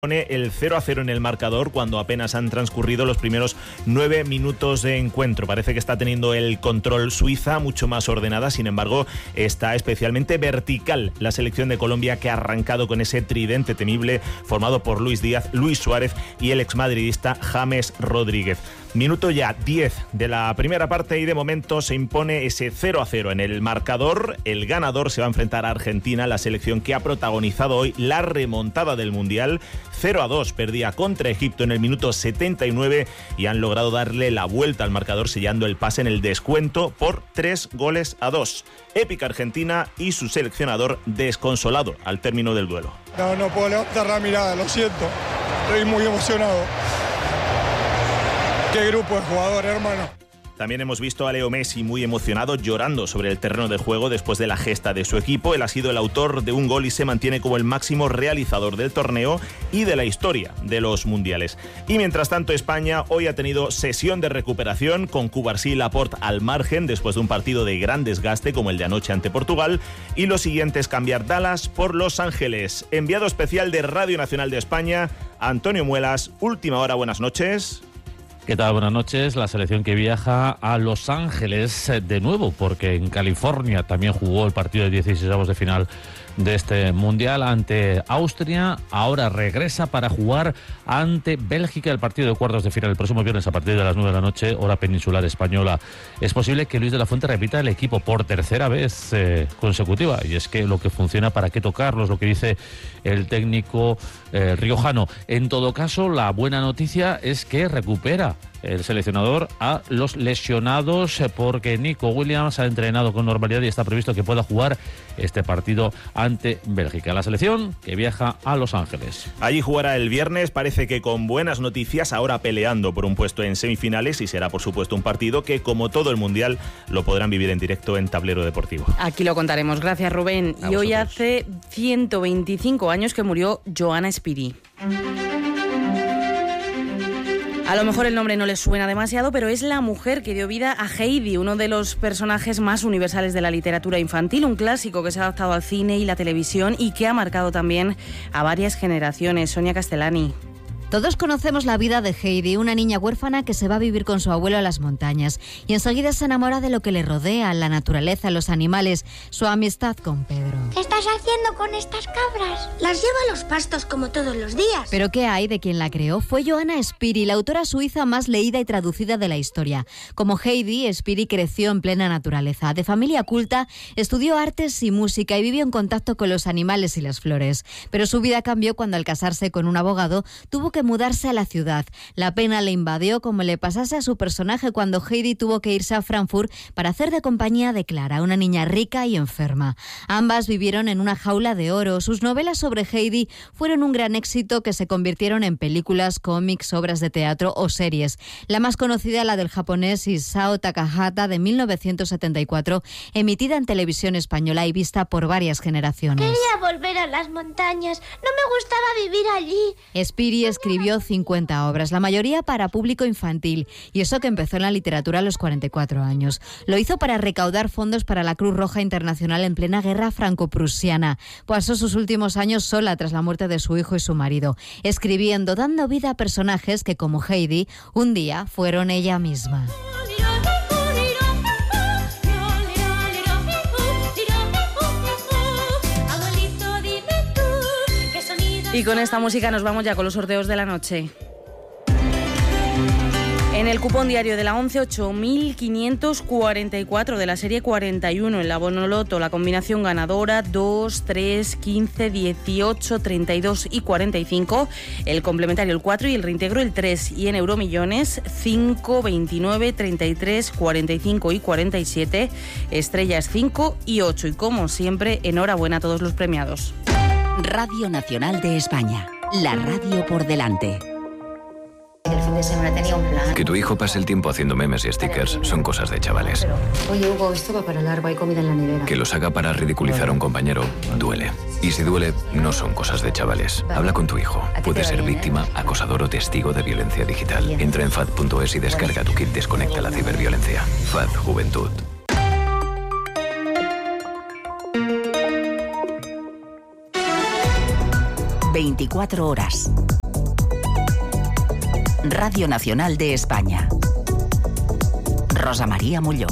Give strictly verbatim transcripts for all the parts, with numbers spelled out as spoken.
Pone el cero a cero en el marcador cuando apenas han transcurrido los primeros nueve minutos de encuentro. Parece que está teniendo el control Suiza, mucho más ordenada. Sin embargo, está especialmente vertical la selección de Colombia, que ha arrancado con ese tridente temible formado por Luis Díaz, Luis Suárez y el exmadridista James Rodríguez. Minuto ya diez de la primera parte y de momento se impone ese cero a cero en el marcador. El ganador se va a enfrentar a Argentina, la selección que ha protagonizado hoy la remontada del Mundial. cero a dos perdía contra Egipto en el minuto setenta y nueve y han logrado darle la vuelta al marcador, sellando el pase en el descuento por tres goles a dos. Épica Argentina y su seleccionador desconsolado al término del duelo. No, no puedo levantar la mirada, lo siento. Estoy muy emocionado. Qué grupo de jugadores, hermano. También hemos visto a Leo Messi muy emocionado, llorando sobre el terreno de juego después de la gesta de su equipo. Él ha sido el autor de un gol y se mantiene como el máximo realizador del torneo y de la historia de los mundiales. Y mientras tanto, España hoy ha tenido sesión de recuperación con Cubarsí y Laporte al margen después de un partido de gran desgaste como el de anoche ante Portugal. Y lo siguiente es cambiar Dallas por Los Ángeles. Enviado especial de Radio Nacional de España, Antonio Muelas. Última hora, buenas noches. ¿Qué tal? Buenas noches. La selección que viaja a Los Ángeles de nuevo, porque en California también jugó el partido de dieciséisavos de final de este Mundial ante Austria. Ahora regresa para jugar ante Bélgica el partido de cuartos de final el próximo viernes a partir de las nueve de la noche, hora peninsular española. Es posible que Luis de la Fuente repita el equipo por tercera vez eh, consecutiva, y es que lo que funciona, ¿para qué tocarlos?, lo que dice el técnico eh, riojano. En todo caso, la buena noticia es que recupera el seleccionador a los lesionados, porque Nico Williams ha entrenado con normalidad y está previsto que pueda jugar este partido ante Bélgica. La selección que viaja a Los Ángeles. Allí jugará el viernes, parece que con buenas noticias, ahora peleando por un puesto en semifinales, y será por supuesto un partido que, como todo el Mundial, lo podrán vivir en directo en Tablero Deportivo. Aquí lo contaremos. Gracias, Rubén. A y hoy vosotros. hace ciento veinticinco años que murió Johanna Spiri. A lo mejor el nombre no les suena demasiado, pero es la mujer que dio vida a Heidi, uno de los personajes más universales de la literatura infantil, un clásico que se ha adaptado al cine y la televisión y que ha marcado también a varias generaciones. Sonia Castellani. Todos conocemos la vida de Heidi, una niña huérfana que se va a vivir con su abuelo a las montañas y enseguida se enamora de lo que le rodea, la naturaleza, los animales, su amistad con Pedro. ¿Qué estás haciendo con estas cabras? Las llevo a los pastos como todos los días. ¿Pero qué hay de quien la creó? Fue Johanna Spiri, la autora suiza más leída y traducida de la historia. Como Heidi, Spiri creció en plena naturaleza. De familia culta, estudió artes y música y vivió en contacto con los animales y las flores. Pero su vida cambió cuando, al casarse con un abogado, tuvo que mudarse a la ciudad. La pena le invadió, como le pasase a su personaje cuando Heidi tuvo que irse a Frankfurt para hacer de compañía de Clara, una niña rica y enferma. Ambas vivieron en una jaula de oro. Sus novelas sobre Heidi fueron un gran éxito que se convirtieron en películas, cómics, obras de teatro o series. La más conocida, la del japonés Isao Takahata, de mil novecientos setenta y cuatro, emitida en televisión española y vista por varias generaciones. Quería volver a las montañas. No me gustaba vivir allí. Spiri escribió cincuenta obras, la mayoría para público infantil, y eso que empezó en la literatura a los cuarenta y cuatro años. Lo hizo para recaudar fondos para la Cruz Roja Internacional en plena guerra franco-prusiana. Pasó sus últimos años sola tras la muerte de su hijo y su marido, escribiendo, dando vida a personajes que, como Heidi, un día fueron ella misma. Y con esta música nos vamos ya con los sorteos de la noche. En el cupón diario de la once, ocho mil quinientos cuarenta y cuatro de la serie cuarenta y uno. En la Bonoloto, la combinación ganadora dos, tres, quince, dieciocho, treinta y dos y cuarenta y cinco. El complementario el cuatro y el reintegro el tres. Y en Euromillones cinco, veintinueve, treinta y tres, cuarenta y cinco y cuarenta y siete. Estrellas cinco y ocho. Y como siempre, enhorabuena a todos los premiados. Radio Nacional de España. La radio por delante. El fin de semana tenía un plan. Que tu hijo pase el tiempo haciendo memes y stickers son cosas de chavales. Oye, Hugo, esto va para largo, hay comida en la nevera. Que los haga para ridiculizar a un compañero duele. Y si duele, no son cosas de chavales. Habla con tu hijo. Puede ser víctima, acosador o testigo de violencia digital. Entra en fad punto es y descarga tu kit Desconecta la ciberviolencia. F A D Juventud. veinticuatro horas. Radio Nacional de España. Rosa María Molló.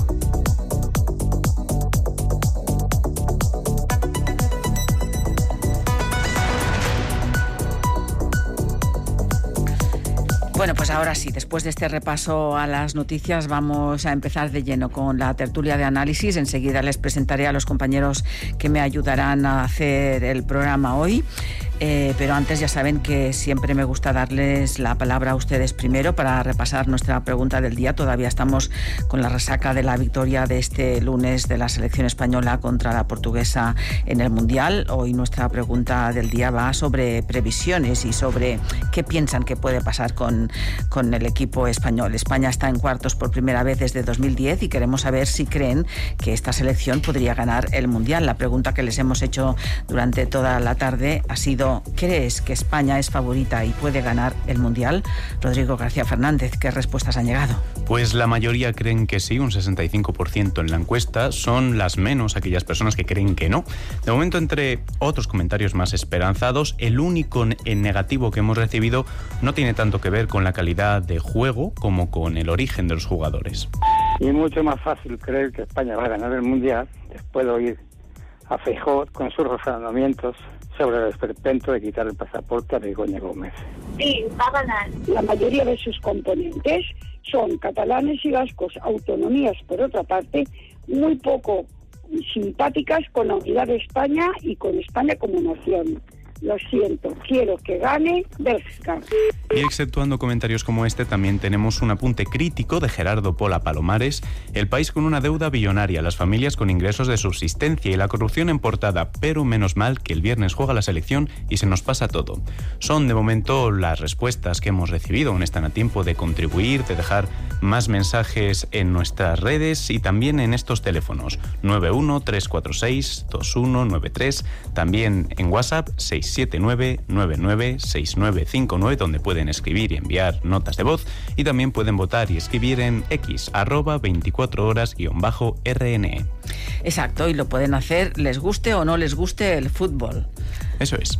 Bueno, pues ahora sí, después de este repaso a las noticias, vamos a empezar de lleno con la tertulia de análisis. Enseguida les presentaré a los compañeros que me ayudarán a hacer el programa hoy. Eh, pero antes ya saben que siempre me gusta darles la palabra a ustedes primero para repasar nuestra pregunta del día. Todavía estamos con la resaca de la victoria de este lunes de la selección española contra la portuguesa en el Mundial. Hoy nuestra pregunta del día va sobre previsiones y sobre qué piensan que puede pasar con, con el equipo español. España está en cuartos por primera vez desde dos mil diez y queremos saber si creen que esta selección podría ganar el Mundial. La pregunta que les hemos hecho durante toda la tarde ha sido: ¿crees que España es favorita y puede ganar el Mundial? Rodrigo García Fernández, ¿qué respuestas han llegado? Pues la mayoría creen que sí, un sesenta y cinco por ciento en la encuesta. Son las menos aquellas personas que creen que no. De momento, entre otros comentarios más esperanzados, el único en negativo que hemos recibido no tiene tanto que ver con la calidad de juego como con el origen de los jugadores. Y mucho más fácil creer que España va a ganar el Mundial después de oír a Feijóo con sus razonamientos sobre el esperpento de quitar el pasaporte a Begoña Gómez. Sí, va a ganar. La mayoría de sus componentes son catalanes y vascos, autonomías por otra parte, muy poco simpáticas con la unidad de España y con España como nación. Lo siento, quiero que gane Bélgica. Y exceptuando comentarios como este, también tenemos un apunte crítico de Gerardo Pola Palomares: el país con una deuda billonaria, las familias con ingresos de subsistencia y la corrupción en portada, pero menos mal que el viernes juega la selección y se nos pasa todo. Son de momento las respuestas que hemos recibido. Aún están a tiempo de contribuir, de dejar más mensajes en nuestras redes y también en estos teléfonos: nueve uno tres cuatro seis dos uno nueve tres, también en WhatsApp seis siete nueve nueve nueve seis nueve cinco nueve, donde pueden escribir y enviar notas de voz, y también pueden votar y escribir en X, arroba veinticuatro horas guión bajo R N E. Exacto, y lo pueden hacer les guste o no les guste el fútbol. Eso es.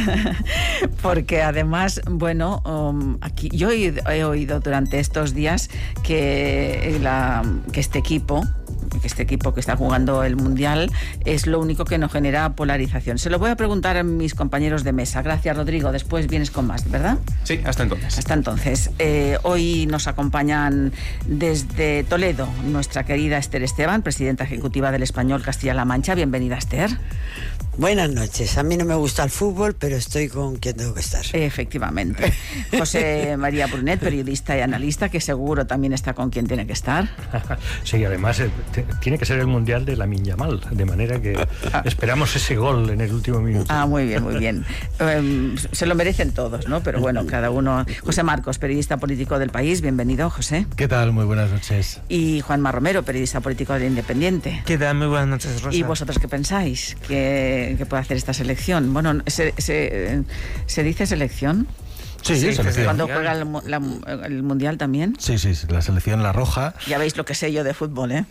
Porque además, bueno, um, aquí yo he, he oído durante estos días que, la, que este equipo que este equipo que está jugando el Mundial es lo único que no genera polarización. Se lo voy a preguntar a mis compañeros de mesa. Gracias, Rodrigo. Después vienes con más, ¿verdad? Sí, hasta entonces. Hasta entonces. Eh, hoy nos acompañan desde Toledo nuestra querida Esther Esteban, presidenta ejecutiva del Español Castilla-La Mancha. Bienvenida, Esther. Buenas noches. A mí no me gusta el fútbol, pero estoy con quien tengo que estar. Efectivamente. José María Brunet, periodista y analista, que seguro también está con quien tiene que estar. Sí, además eh, t- tiene que ser el Mundial de Lamine Yamal, de manera que ah. esperamos ese gol en el último minuto. Ah, muy bien, muy bien. Um, se lo merecen todos, ¿no? Pero bueno, cada uno... José Marcos, periodista político del País. Bienvenido, José. ¿Qué tal? Muy buenas noches. Y Juanma Romero, periodista político del Independiente. ¿Qué tal? Muy buenas noches, Rosa. ¿Y vosotros qué pensáis que, que puede hacer esta selección? Bueno, ¿se, se, ¿se dice selección? Sí, sí, selección. Cuando juega el, la, el Mundial también. Sí, sí, la selección la roja. Ya veis lo que sé yo de fútbol, ¿eh?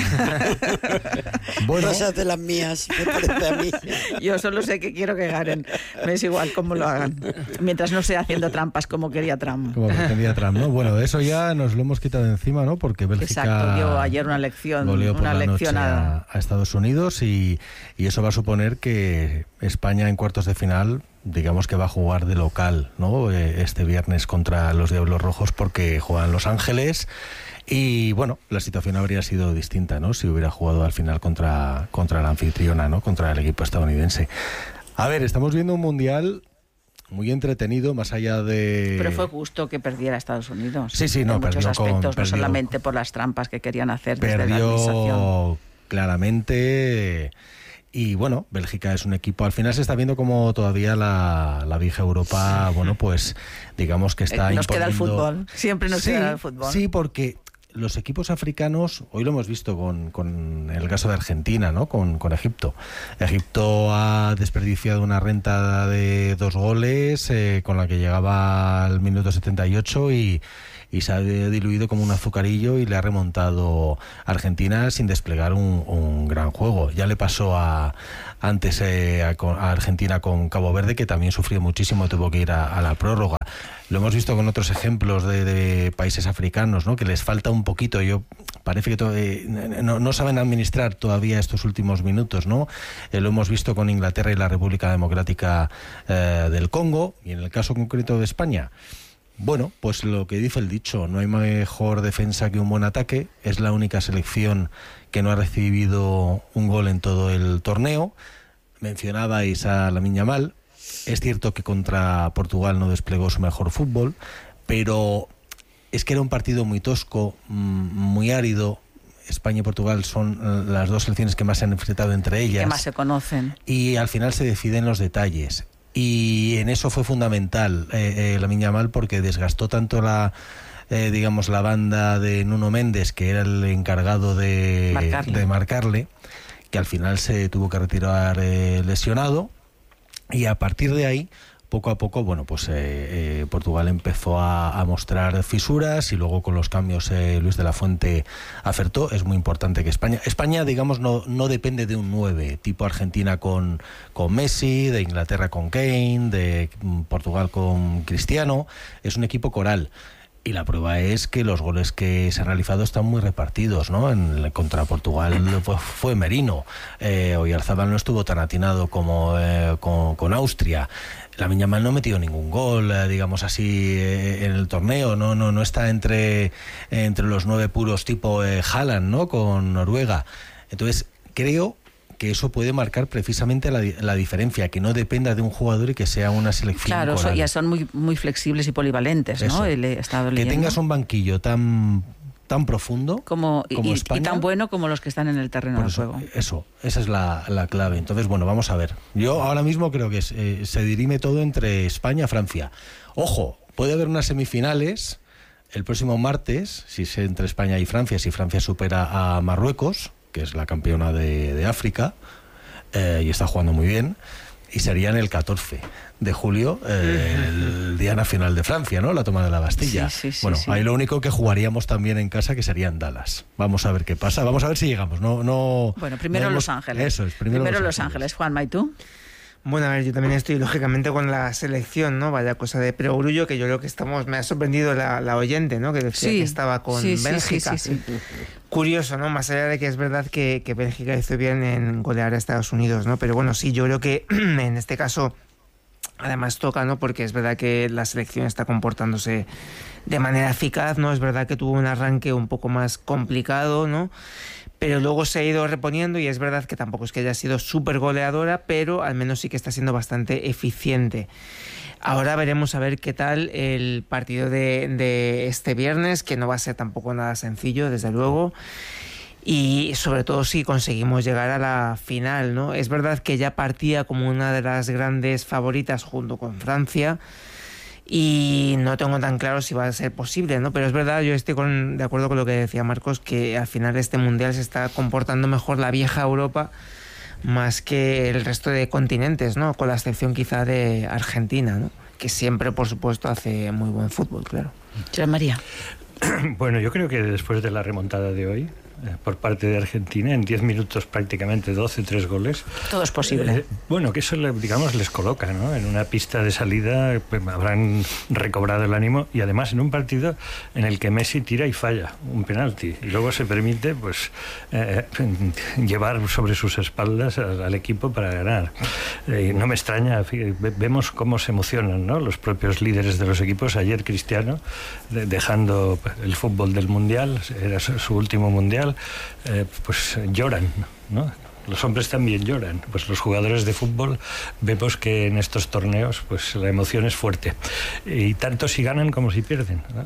Bueno, cosas de las mías, me parece a mí. Yo solo sé que quiero que ganen. Me es igual cómo lo hagan. Mientras no sea haciendo trampas como quería Trump. Como quería Trump, ¿no? Bueno, eso ya nos lo hemos quitado de encima, ¿no? Porque Bélgica... Exacto, dio ayer una lección, una lección a... a Estados Unidos y, y eso va a suponer que España en cuartos de final, digamos que va a jugar de local, ¿no? Este viernes contra los Diablos Rojos, porque juegan Los Ángeles y, bueno, la situación habría sido distinta, ¿no? Si hubiera jugado al final contra, contra la anfitriona, ¿no? Contra el equipo estadounidense. A ver, estamos viendo un Mundial muy entretenido, más allá de... Pero fue justo que perdiera Estados Unidos. Sí, sí, no, en muchos perdió aspectos, con, no solamente por las trampas que querían hacer desde perdió la administración. Claramente... Y bueno, Bélgica es un equipo, al final se está viendo como todavía la, la vieja Europa, bueno, pues digamos que está Nos imponiendo... queda el fútbol, siempre nos sí, queda el fútbol. Sí, porque los equipos africanos, hoy lo hemos visto con, con el caso de Argentina, ¿no? Con, con Egipto. Egipto ha desperdiciado una renta de dos goles eh, con la que llegaba al minuto setenta y ocho y, y se ha diluido como un azucarillo y le ha remontado a Argentina sin desplegar un, un gran juego. Ya le pasó a antes eh, a, a Argentina con Cabo Verde, que también sufrió muchísimo, tuvo que ir a, a la prórroga. Lo hemos visto con otros ejemplos de, de países africanos, ¿no? Que les falta un poquito. Yo parece que to, eh, no, no saben administrar todavía estos últimos minutos, ¿no? Eh, lo hemos visto con Inglaterra y la República Democrática eh, del Congo, y en el caso concreto de España, bueno, pues lo que dice el dicho, no hay mejor defensa que un buen ataque. Es la única selección que no ha recibido un gol en todo el torneo. Mencionabais a Lamine Yamal. Es cierto que contra Portugal no desplegó su mejor fútbol, pero es que era un partido muy tosco, muy árido. España y Portugal son las dos selecciones que más se han enfrentado entre ellas. Que más se conocen. Y al final se deciden los detalles. Y en eso fue fundamental eh, eh, Lamine Yamal, porque desgastó tanto la... Eh, digamos, la banda de Nuno Méndez, que era el encargado de marcarle, de marcarle que al final se tuvo que retirar eh, lesionado, y a partir de ahí, poco a poco, bueno, pues eh, eh, Portugal empezó a, a mostrar fisuras, y luego con los cambios eh, Luis de la Fuente acertó. Es muy importante que España, España digamos, no, no depende de un nueve, tipo Argentina con, con Messi, de Inglaterra con Kane, de Portugal con Cristiano. Es un equipo coral. Y la prueba es que los goles que se han realizado están muy repartidos, ¿no? En, contra Portugal fue, fue Merino. Eh, Oyarzabal no estuvo tan atinado como eh, con, con Austria. Lamine Yamal no ha metido ningún gol, eh, digamos así, eh, en el torneo. No, no, no está entre, entre los nueve puros tipo eh, Haaland, ¿no? Con Noruega. Entonces, creo que eso puede marcar precisamente la, la diferencia, que no dependa de un jugador y que sea una selección claro, coral. Ya son muy, muy flexibles y polivalentes, eso, ¿no? He estado que tengas un banquillo tan tan profundo como, como y, España, y tan bueno como los que están en el terreno de juego. Eso, esa es la, la clave. Entonces, bueno, vamos a ver. Yo ahora mismo creo que eh, se dirime todo entre España y Francia. Ojo, puede haber unas semifinales el próximo martes, si es entre España y Francia, si Francia supera a Marruecos, que es la campeona de, de África, eh, y está jugando muy bien, y serían el catorce de julio, eh, el Día Nacional de Francia, ¿no? La toma de la Bastilla. Sí, sí, sí, bueno, sí. ahí lo único que jugaríamos también en casa, que sería en Dallas. Vamos a ver qué pasa, vamos a ver si llegamos. No, no. Bueno, primero no hemos... Los Ángeles. Eso es, primero, primero Los Los Ángeles. Juanma, ¿y tú? Bueno, a ver, yo también estoy lógicamente con la selección, ¿no? Vaya cosa de perogrullo, que yo creo que estamos... Me ha sorprendido la, la oyente, ¿no? Que decía sí, que estaba con sí, Bélgica. Sí, sí, sí, sí. Curioso, ¿no? Más allá de que es verdad que, que Bélgica hizo bien en golear a Estados Unidos, ¿no? Pero bueno, sí, yo creo que en este caso además toca, ¿no? Porque es verdad que la selección está comportándose de manera eficaz, ¿no? Es verdad que tuvo un arranque un poco más complicado, ¿no? Pero luego se ha ido reponiendo, y es verdad que tampoco es que haya sido súper goleadora, pero al menos sí que está siendo bastante eficiente. Ahora veremos a ver qué tal el partido de, de este viernes, que no va a ser tampoco nada sencillo, desde luego. Y sobre todo si conseguimos llegar a la final, ¿no? Es verdad que ya partía como una de las grandes favoritas junto con Francia, y no tengo tan claro si va a ser posible, ¿no? Pero es verdad, yo estoy con, de acuerdo con lo que decía Marcos, que al final este Mundial se está comportando mejor la vieja Europa más que el resto de continentes, ¿no? Con la excepción quizá de Argentina, ¿no? Que siempre, por supuesto, hace muy buen fútbol, claro. Señora María. Bueno, yo creo que después de la remontada de hoy, eh, por parte de Argentina, en diez minutos prácticamente doce, tres goles. Todo es posible. Eh, bueno, que eso, digamos, les coloca, ¿no? En una pista de salida, pues, habrán recobrado el ánimo, y además en un partido en el que Messi tira y falla un penalti, y luego se permite, pues, eh, llevar sobre sus espaldas al, al equipo para ganar. Eh, no me extraña, vemos cómo se emocionan, ¿no? Los propios líderes de los equipos. Ayer Cristiano, de, dejando el fútbol del Mundial, era su, su último Mundial, eh, pues lloran, ¿no? los hombres también lloran. Pues los jugadores de fútbol vemos que en estos torneos pues la emoción es fuerte. Y tanto si ganan como si pierden, ¿no?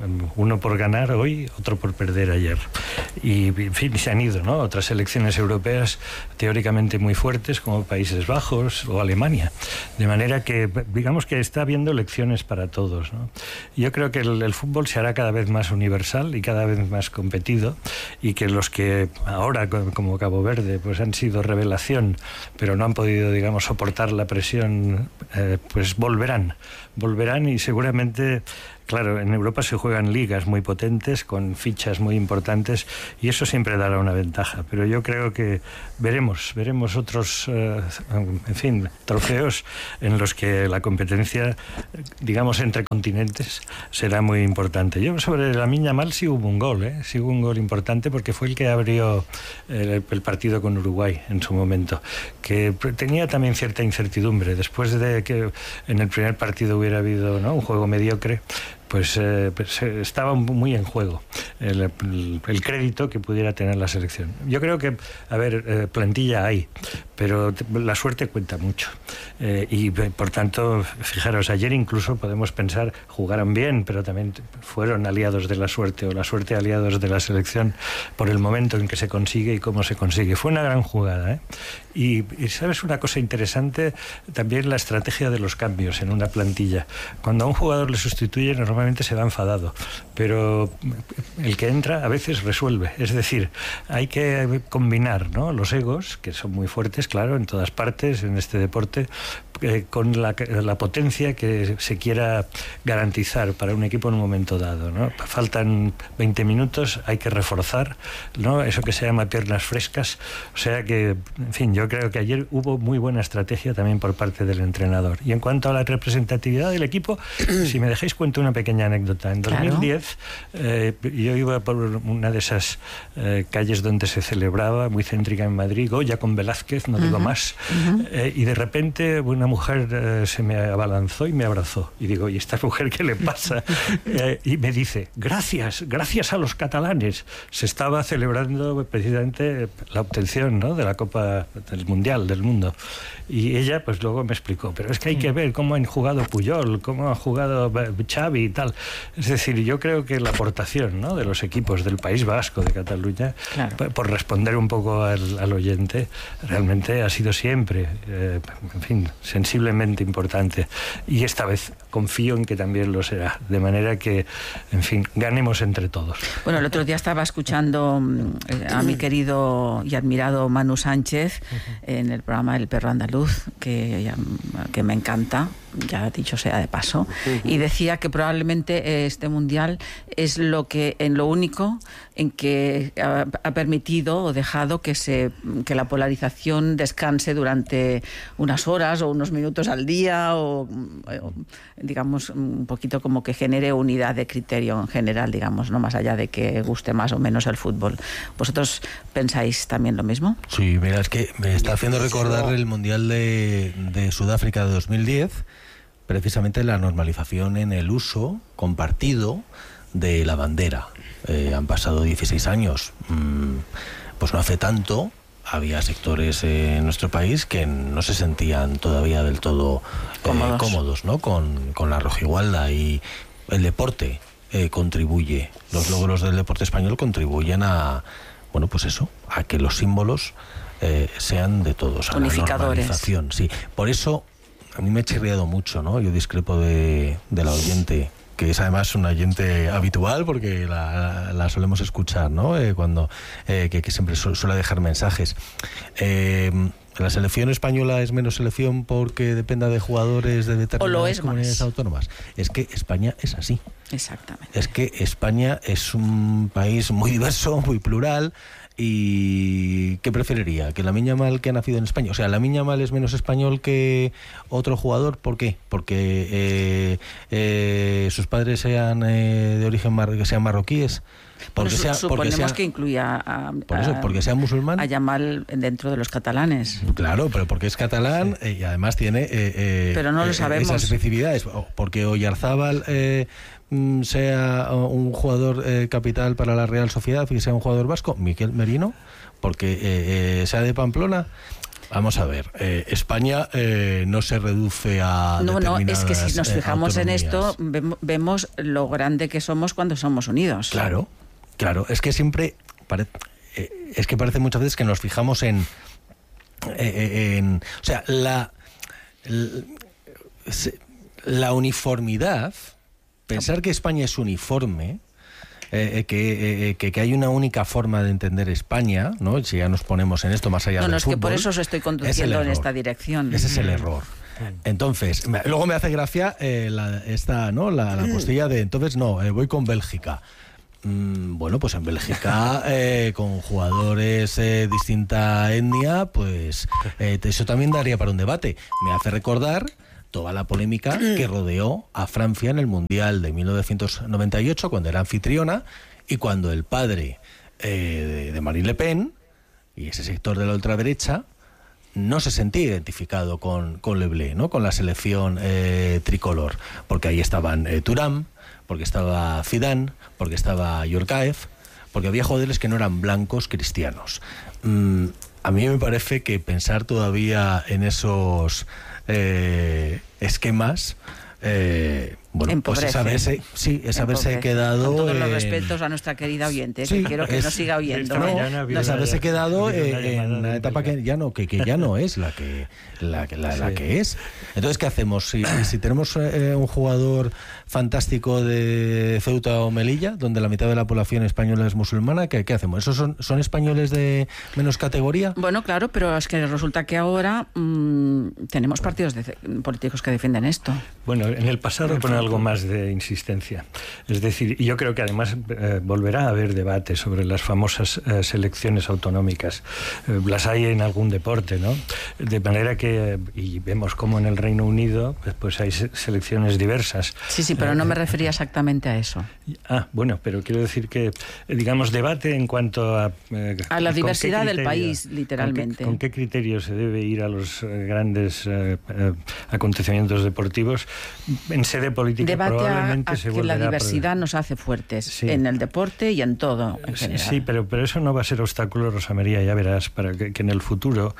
Uno por ganar hoy, otro por perder ayer. Y, en fin, se han ido, ¿no? Otras selecciones europeas teóricamente muy fuertes, como Países Bajos o Alemania. De manera que, digamos que está habiendo lecciones para todos, ¿no? Yo creo que el, el fútbol se hará cada vez más universal y cada vez más competido, y que los que ahora, como Cabo Verde, pues han sido revelación, pero no han podido, digamos, soportar la presión, eh, pues volverán, volverán y seguramente... Claro, en Europa se juegan ligas muy potentes, con fichas muy importantes, y eso siempre dará una ventaja. Pero yo creo que veremos, veremos otros, eh, en fin, trofeos en los que la competencia, digamos, entre continentes será muy importante. Yo sobre Lamine Yamal sí hubo un gol, ¿eh? Sí hubo un gol importante, porque fue el que abrió el, el partido con Uruguay en su momento, que tenía también cierta incertidumbre. Después de que en el primer partido hubiera habido, ¿no?, un juego mediocre, pues, eh, pues eh, estaba muy en juego el, el, el crédito que pudiera tener la selección. Yo creo que, a ver, eh, plantilla hay, pero la suerte cuenta mucho. Eh, y, por tanto, fijaros, ayer incluso podemos pensar, jugaron bien, pero también fueron aliados de la suerte, o la suerte aliados de la selección, por el momento en que se consigue y cómo se consigue. Fue una gran jugada, ¿eh? Y, y ¿sabes una cosa interesante? También la estrategia de los cambios en una plantilla. Cuando a un jugador le sustituye, normalmente se va enfadado, pero el que entra a veces resuelve. Es decir, hay que combinar, ¿no?, los egos, que son muy fuertes, claro, en todas partes, en este deporte, eh, con la, la potencia que se quiera garantizar para un equipo en un momento dado, ¿no? Faltan veinte minutos, hay que reforzar, ¿no?, eso que se llama piernas frescas. O sea que, en fin, yo creo que ayer hubo muy buena estrategia también por parte del entrenador. Y en cuanto a la representatividad del equipo, si me dejáis cuento una pequeña anécdota. En dos mil diez, claro. eh, yo iba por una de esas eh, calles donde se celebraba, muy céntrica en Madrid, Goya con Velázquez, no uh-huh. digo más, uh-huh. eh, y de repente una mujer eh, se me abalanzó y me abrazó. Y digo, ¿y esta mujer qué le pasa? eh, y me dice, gracias, gracias a los catalanes. Se estaba celebrando precisamente la obtención, ¿no?, de la Copa del Mundial, del mundo. Y ella, pues luego me explicó, pero es que hay que ver cómo han jugado Puyol, cómo ha jugado Xavi y tal. Es decir, yo creo que la aportación, ¿no?, de los equipos del País Vasco, de Cataluña, claro. por, por responder un poco al, al oyente, realmente ha sido siempre, eh, en fin, sensiblemente importante. Y esta vez confío en que también lo será. De manera que, en fin, ganemos entre todos. Bueno, el otro día estaba escuchando eh, a mi querido y admirado Manu Sánchez en el programa El Perro Andaluz, que, que me encanta, ya dicho sea de paso, uh-huh. y decía que probablemente este mundial es lo que en lo único en que ha, ha permitido o dejado que se que la polarización descanse durante unas horas o unos minutos al día, o, o digamos un poquito como que genere unidad de criterio en general, digamos, no más allá de que guste más o menos el fútbol. ¿Vosotros pensáis también lo mismo? Sí, mira, es que me está haciendo recordar el mundial de, de Sudáfrica de dos mil diez, precisamente la normalización en el uso compartido de la bandera. Eh, han pasado dieciséis años, mm, pues no hace tanto había sectores eh, en nuestro país que no se sentían todavía del todo eh, cómodos, cómodos, ¿no?, con, con la rojigualda, y el deporte eh, contribuye, los logros del deporte español contribuyen a, bueno, pues eso, a que los símbolos eh, sean de todos, a la normalización, sí. Por eso a mí me ha chirriado mucho, ¿no? Yo discrepo de, de la oyente, que es además una oyente habitual, porque la, la solemos escuchar, ¿no? Eh, cuando eh, que, que siempre su, suele dejar mensajes. Eh, ¿La selección española es menos selección porque dependa de jugadores de determinadas comunidades autónomas? Es que España es así. Exactamente. Es que España es un país muy diverso, muy plural. ¿Y qué preferiría? ¿Que Lamine Yamal, que ha nacido en España? O sea, ¿Lamine Yamal es menos español que otro jugador? ¿Por qué? Porque eh, eh, sus padres sean eh, de origen mar que sean marroquíes. Porque sea, suponemos porque sea, que incluya a, por eso, porque sea musulmán, a Yamal dentro de los catalanes. Claro, pero porque es catalán, sí. eh, y además tiene eh, eh, pero no lo sabemos. esas especificidades. Porque Oyarzábal eh, sea un jugador eh, capital para la Real Sociedad y que sea un jugador vasco, Miquel Merino Merino, porque eh, eh, sea de Pamplona. Vamos a ver, eh, España eh, no se reduce a No, no, es que si nos eh, fijamos en autonomías. esto, vemos lo grande que somos cuando somos unidos. Claro, claro, es que siempre, pare, eh, es que parece muchas veces que nos fijamos en, eh, en o sea, la, la uniformidad, pensar que España es uniforme, Eh, que, eh, que, que hay una única forma de entender España, ¿no? Si ya nos ponemos en esto más allá no, del no, es fútbol, que por eso os estoy conduciendo en esta dirección. Ese es el error. Entonces, me, luego me hace gracia eh, la, esta, ¿no? La, la postilla de entonces no, eh, voy con Bélgica. Mm, bueno, pues en Bélgica, eh, con jugadores de eh, distinta etnia, pues eh, eso también daría para un debate. Me hace recordar toda la polémica que rodeó a Francia en el Mundial de mil novecientos noventa y ocho, cuando era anfitriona, y cuando el padre eh, de, de Marine Le Pen y ese sector de la ultraderecha no se sentía identificado con, con Le Bleu, ¿no? Con la selección eh, tricolor, porque ahí estaban eh, Thuram, porque estaba Zidane, porque estaba Yorkaev, porque había jugadores que no eran blancos cristianos. Mm, a mí me parece que pensar todavía en esos Eh, esquemas, eh, bueno, Empobrece. pues es haberse, sí, es haberse quedado. Con todos los en... respetos a nuestra querida oyente, sí, que quiero que es, nos siga oyendo. No, ¿eh? no, es haberse quedado en una etapa que ya no, que, que ya no es la que la, la, la que es. Entonces, ¿qué hacemos? Si, si tenemos eh, un jugador fantástico de Ceuta o Melilla, donde la mitad de la población española es musulmana, ¿qué, qué hacemos? ¿Esos son, son españoles de menos categoría? Bueno, claro, pero es que resulta que ahora mmm, tenemos partidos de, políticos que defienden esto. Bueno, en el pasado con algo más de insistencia. Es decir, yo creo que además eh, volverá a haber debate sobre las famosas eh, selecciones autonómicas. Eh, las hay en algún deporte, ¿no? De manera que, y vemos como en el Reino Unido, pues, pues hay se selecciones diversas. Sí, sí, pero no me refería exactamente a eso. Ah, bueno, pero quiero decir que, digamos, debate en cuanto a... Eh, a la diversidad del país, literalmente. ¿Con qué, con qué criterio se debe ir a los eh, grandes eh, eh, acontecimientos deportivos? En sede política debate probablemente a, a se que la volverá diversidad a... nos hace fuertes, sí. En el deporte y en todo, en general. Sí, pero, pero eso no va a ser obstáculo, Rosa María, ya verás, para que, que en el futuro,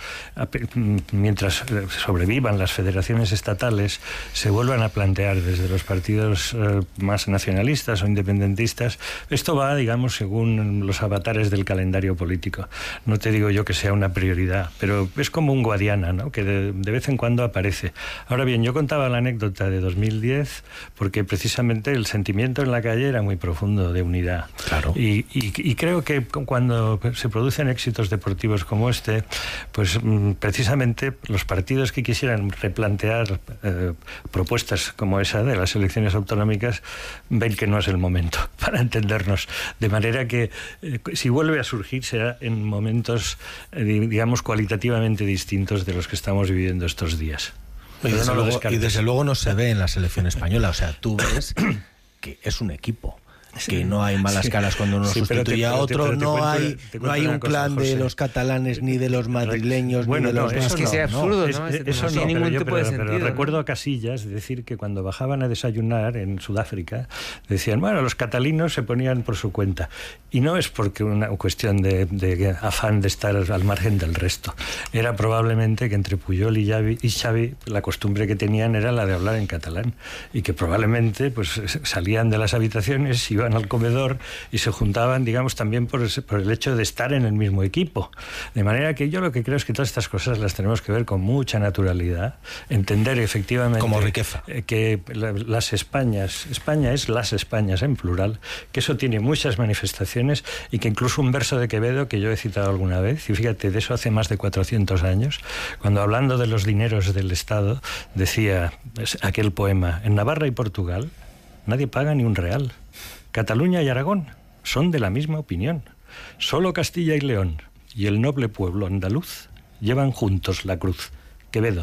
mientras sobrevivan las federaciones estatales, se vuelvan a plantear desde los partidos eh, más nacionalistas o independentistas. Esto va, digamos, según los avatares del calendario político. No te digo yo que sea una prioridad, pero es como un Guadiana, ¿no? Que de, de vez en cuando aparece. Ahora bien, yo contaba la anécdota de dos mil diez porque precisamente el sentimiento en la calle era muy profundo de unidad. Claro. Y, y, y creo que cuando se producen éxitos deportivos como este, pues precisamente los partidos que quisieran replantear eh, propuestas como esa de las elecciones autonómicas ven que no es el momento para entendernos. De manera que eh, si vuelve a surgir será en momentos, eh, digamos, cualitativamente distintos de los que estamos viviendo estos días. Y desde, no luego, y desde luego no se ve en la selección española. O sea, tú ves que es un equipo. Sí, que no hay malas caras cuando uno sí, sustituye te, a otro, te, te, no, te hay, cuento, no hay un cosa, clan José. De los catalanes, ni de los madrileños, bueno, ni de no, los... Eso es que sea absurdo, no, ¿no? Es, eso no, sin ningún yo, tipo pero, de pero, sentido. pero ¿no? recuerdo a Casillas decir que cuando bajaban a desayunar en Sudáfrica, decían, bueno, los catalinos se ponían por su cuenta. Y no es porque una cuestión de, de afán de estar al margen del resto. Era probablemente que entre Puyol y Xavi, y Xavi la costumbre que tenían era la de hablar en catalán. Y que probablemente pues salían de las habitaciones, iban al comedor y se juntaban, digamos, también por el, por el hecho de estar en el mismo equipo. De manera que yo lo que creo es que todas estas cosas las tenemos que ver con mucha naturalidad, entender efectivamente... Como riqueza. Que las Españas, España es las Españas en plural, que eso tiene muchas manifestaciones y que incluso un verso de Quevedo, que yo he citado alguna vez, y fíjate, de eso hace más de cuatrocientos años, cuando hablando de los dineros del Estado, decía aquel poema, en Navarra y Portugal nadie paga ni un real. Cataluña y Aragón son de la misma opinión. Solo Castilla y León y el noble pueblo andaluz llevan juntos la cruz. Quevedo,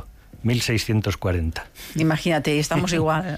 mil seiscientos cuarenta. Imagínate, estamos igual.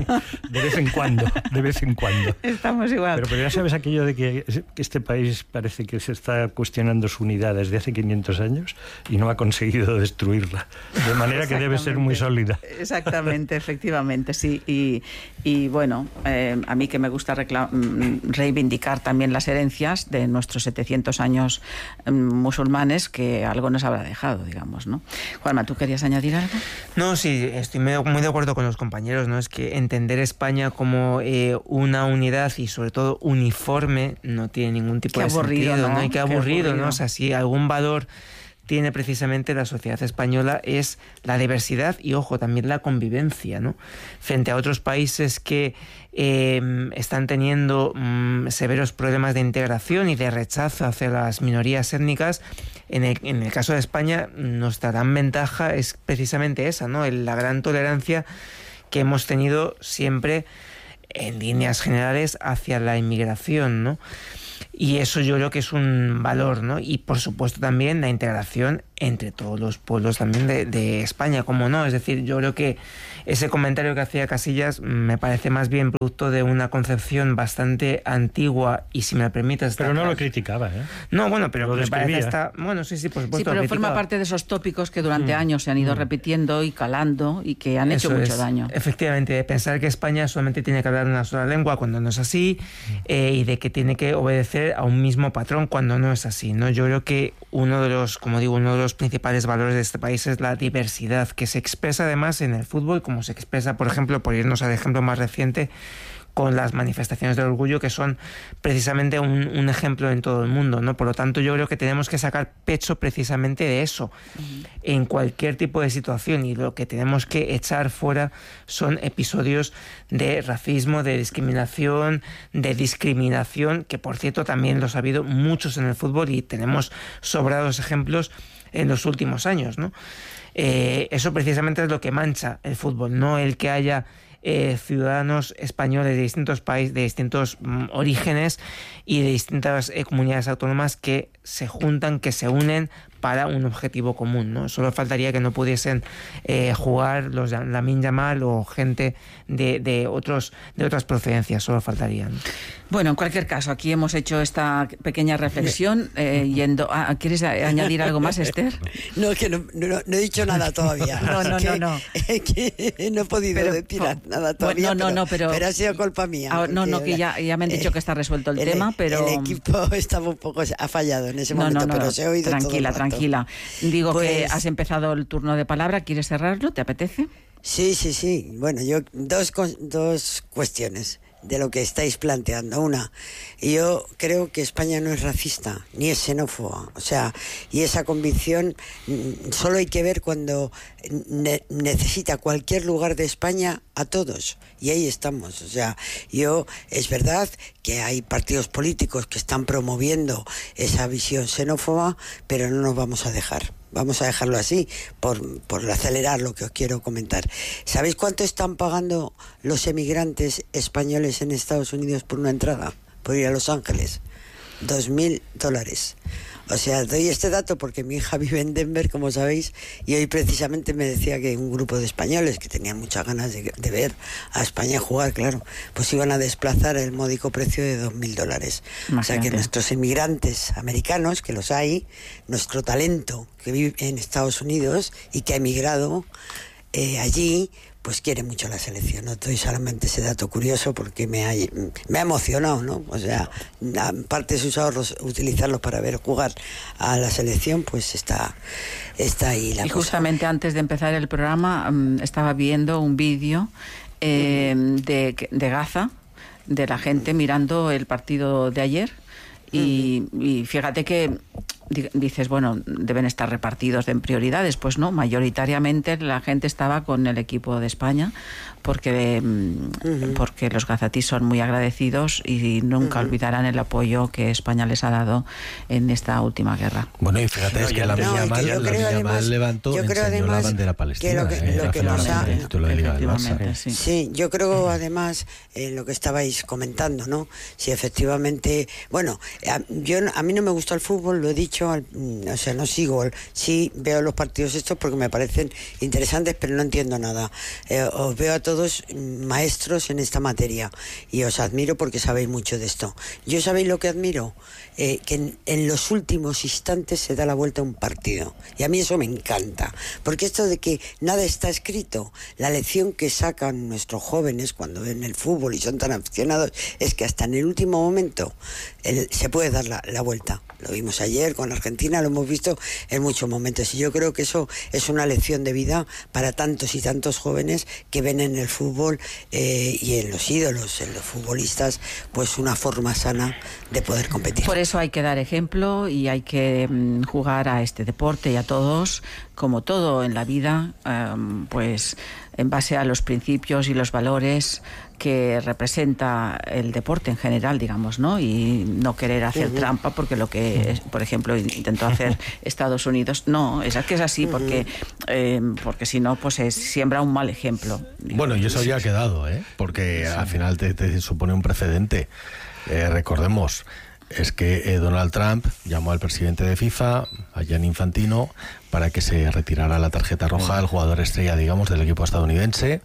De vez en cuando, de vez en cuando. Estamos igual. Pero, pero ya sabes aquello de que este país parece que se está cuestionando su unidad desde hace quinientos años y no ha conseguido destruirla. De manera que debe ser muy sólida. Exactamente, efectivamente, sí. Y, y bueno, eh, a mí que me gusta reivindicar también las herencias de nuestros setecientos años eh, musulmanes, que algo nos habrá dejado, digamos, ¿no? Juanma, ¿tú querías añadir algo? No, sí, estoy muy de acuerdo con los compañeros, ¿no? Es que entender España como eh, una unidad y sobre todo uniforme no tiene ningún tipo qué de aburrido, sentido, ¿no? ¿no? Y qué, qué aburrido, aburrido, ¿no? O sea, si algún valor tiene precisamente la sociedad española es la diversidad y, ojo, también la convivencia, ¿no? Frente a otros países que eh, están teniendo mm, severos problemas de integración y de rechazo hacia las minorías étnicas, en el, en el caso de España, nuestra gran ventaja es precisamente esa, ¿no? La gran tolerancia que hemos tenido siempre en líneas generales hacia la inmigración, ¿no? Y eso yo creo que es un valor, ¿no? Y por supuesto también la integración entre todos los pueblos también de, de España, como no. Es decir, yo creo que ese comentario que hacía Casillas me parece más bien producto de una concepción bastante antigua y, si me lo permites... Pero no lo criticaba, ¿eh? No, bueno, pero lo me describía. parece hasta... Bueno, sí, sí, por supuesto. Sí, pero forma parte de esos tópicos que durante mm. años se han ido mm. repitiendo y calando y que han Eso hecho mucho es. daño. Efectivamente, de pensar que España solamente tiene que hablar una sola lengua cuando no es así, mm. eh, y de que tiene que obedecer a un mismo patrón cuando no es así, ¿no? Yo creo que uno de los, como digo, uno de los principales valores de este país es la diversidad, que se expresa además en el fútbol, como se expresa, por ejemplo, por irnos al ejemplo más reciente, con las manifestaciones del orgullo, que son precisamente un, un ejemplo en todo el mundo, ¿no? Por lo tanto, yo creo que tenemos que sacar pecho precisamente de eso, uh-huh. en cualquier tipo de situación, y lo que tenemos que echar fuera son episodios de racismo, de discriminación, de discriminación, que por cierto también los ha habido muchos en el fútbol y tenemos sobrados ejemplos en los últimos años, ¿no? Eh, eso precisamente es lo que mancha el fútbol, no el que haya Eh, ciudadanos españoles de distintos países, de distintos mm, orígenes y de distintas eh, comunidades autónomas que se juntan, que se unen para un objetivo común, ¿no? Solo faltaría que no pudiesen eh, jugar los Lamine Yamal o gente de, de otros de otras procedencias, solo faltaría, ¿no? Bueno, en cualquier caso, aquí hemos hecho esta pequeña reflexión eh, yendo a, ¿quieres añadir algo más, Esther? No, que no, no, no he dicho nada todavía. no, no, que, no, no. Que no he podido pero, decir nada todavía. No, no, no, pero, pero ha sido culpa mía. Ah, no, no, que ya, ya me han dicho eh, que está resuelto el, el tema, pero... El equipo estaba un poco... ha fallado en ese momento, no, no, no, pero se ha oído tranquila, todo el rato. Tranquila, Digo pues, que has empezado el turno de palabra. ¿Quieres cerrarlo? ¿Te apetece? Sí, sí, sí. Bueno, yo dos, dos cuestiones de lo que estáis planteando. Una, yo creo que España no es racista ni es xenófoba, o sea, y esa convicción solo hay que ver cuando ne- necesita cualquier lugar de España a todos, y ahí estamos. O sea, yo, es verdad que hay partidos políticos que están promoviendo esa visión xenófoba, pero no nos vamos a dejar. Vamos a dejarlo así, por, por acelerar lo que os quiero comentar. ¿Sabéis cuánto están pagando los emigrantes españoles en Estados Unidos por una entrada? Por ir a Los Ángeles. Dos mil dólares. O sea, doy este dato porque mi hija vive en Denver, como sabéis, y hoy precisamente me decía que un grupo de españoles que tenían muchas ganas de, de ver a España jugar, claro, pues iban a desplazar el módico precio de dos mil dólares. Imagínate. O sea que nuestros inmigrantes americanos, que los hay, nuestro talento que vive en Estados Unidos y que ha emigrado eh, allí, pues quiere mucho la selección. No doy solamente ese dato curioso porque me ha, me ha emocionado, ¿no? O sea, aparte de sus ahorros, utilizarlos para ver jugar a la selección, pues está, está ahí la Y cosa. Justamente antes de empezar el programa um, estaba viendo un vídeo eh, de, de Gaza, de la gente mirando el partido de ayer, y, uh-huh. y fíjate que dices, bueno, deben estar repartidos en prioridades. Pues no, mayoritariamente la gente estaba con el equipo de España porque, uh-huh. porque los gazatíes son muy agradecidos y nunca uh-huh. olvidarán el apoyo que España les ha dado en esta última guerra. Bueno, y fíjate, no, es que la no, Yamal, que la Yamal levantó, yo creo enseñó además la bandera palestina. Que lo que, eh, lo que nos ha, efectivamente, sí. sí, yo creo además eh, lo que estabais comentando, ¿no? Si efectivamente, bueno, a, yo, a mí no me gusta el fútbol, lo he dicho, dicho, o sea, no sigo, sí veo los partidos estos porque me parecen interesantes, pero no entiendo nada. Eh, os veo a todos maestros en esta materia y os admiro porque sabéis mucho de esto. ¿Yo sabéis lo que admiro? Eh, que en, en los últimos instantes se da la vuelta a un partido. Y a mí eso me encanta. Porque esto de que nada está escrito, la lección que sacan nuestros jóvenes cuando ven el fútbol y son tan aficionados, es que hasta en el último momento el, se puede dar la, la vuelta. Lo vimos ayer con Argentina, lo hemos visto en muchos momentos. Y yo creo que eso es una lección de vida para tantos y tantos jóvenes que ven en el fútbol eh, y en los ídolos, en los futbolistas, pues una forma sana de poder competir. Por eso hay que dar ejemplo y hay que mm, jugar a este deporte y a todos, como todo en la vida, um, pues en base a los principios y los valores que representa el deporte en general, digamos, ¿no? Y no querer hacer uh-huh. trampa, porque lo que, por ejemplo, intentó hacer Estados Unidos, no, es que es así, uh-huh. porque eh, porque si no, pues es, siembra un mal ejemplo. Bueno, y eso ya ha quedado, ¿eh? Porque sí. al final te, te supone un precedente. Eh, recordemos, es que eh, Donald Trump llamó al presidente de FIFA, a Gianni Infantino, para que se retirara la tarjeta roja al jugador estrella, digamos, del equipo estadounidense,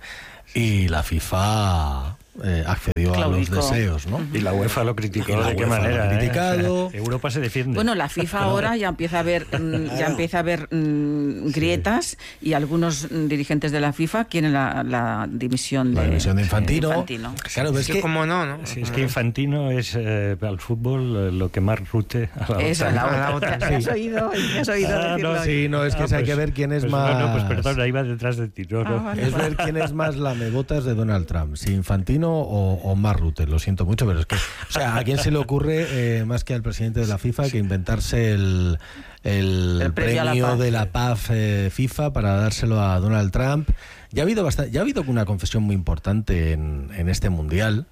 y la FIFA eh, accedió Claudico. a los deseos, ¿no? Y la UEFA lo criticó. ¿De qué manera? Lo ha criticado. Eh? O sea, Europa se defiende. Bueno, la FIFA ahora ya empieza a ver mm, ya empieza a ver mm, grietas sí. y algunos mm, dirigentes de la FIFA quieren la, la dimisión de, la dimisión de Infantino. De Infantino. Claro, ves sí, que como no, ¿no? Sí, es que Infantino es eh, al fútbol eh, lo que Mark Rutte a la Eso, otra. A la otra. Sí. ¿Has oído? ¿Has oído ah, decirlo? No, sí, no, es que ah, pues, hay que ver quién es pues, más... No, no, pues perdón, ahí va detrás de ti. No, ah, no. Vale, es vale. ver quién es más lamebotas de Donald Trump, si Infantino o, o Mark Rutte. Lo siento mucho, pero es que, o sea, ¿a quién se le ocurre eh, más que al presidente de la FIFA que inventarse el, el, el premio, premio la de la paz eh, FIFA para dárselo a Donald Trump? Ya ha habido bastante, ya ha habido una confesión muy importante en, en este mundial.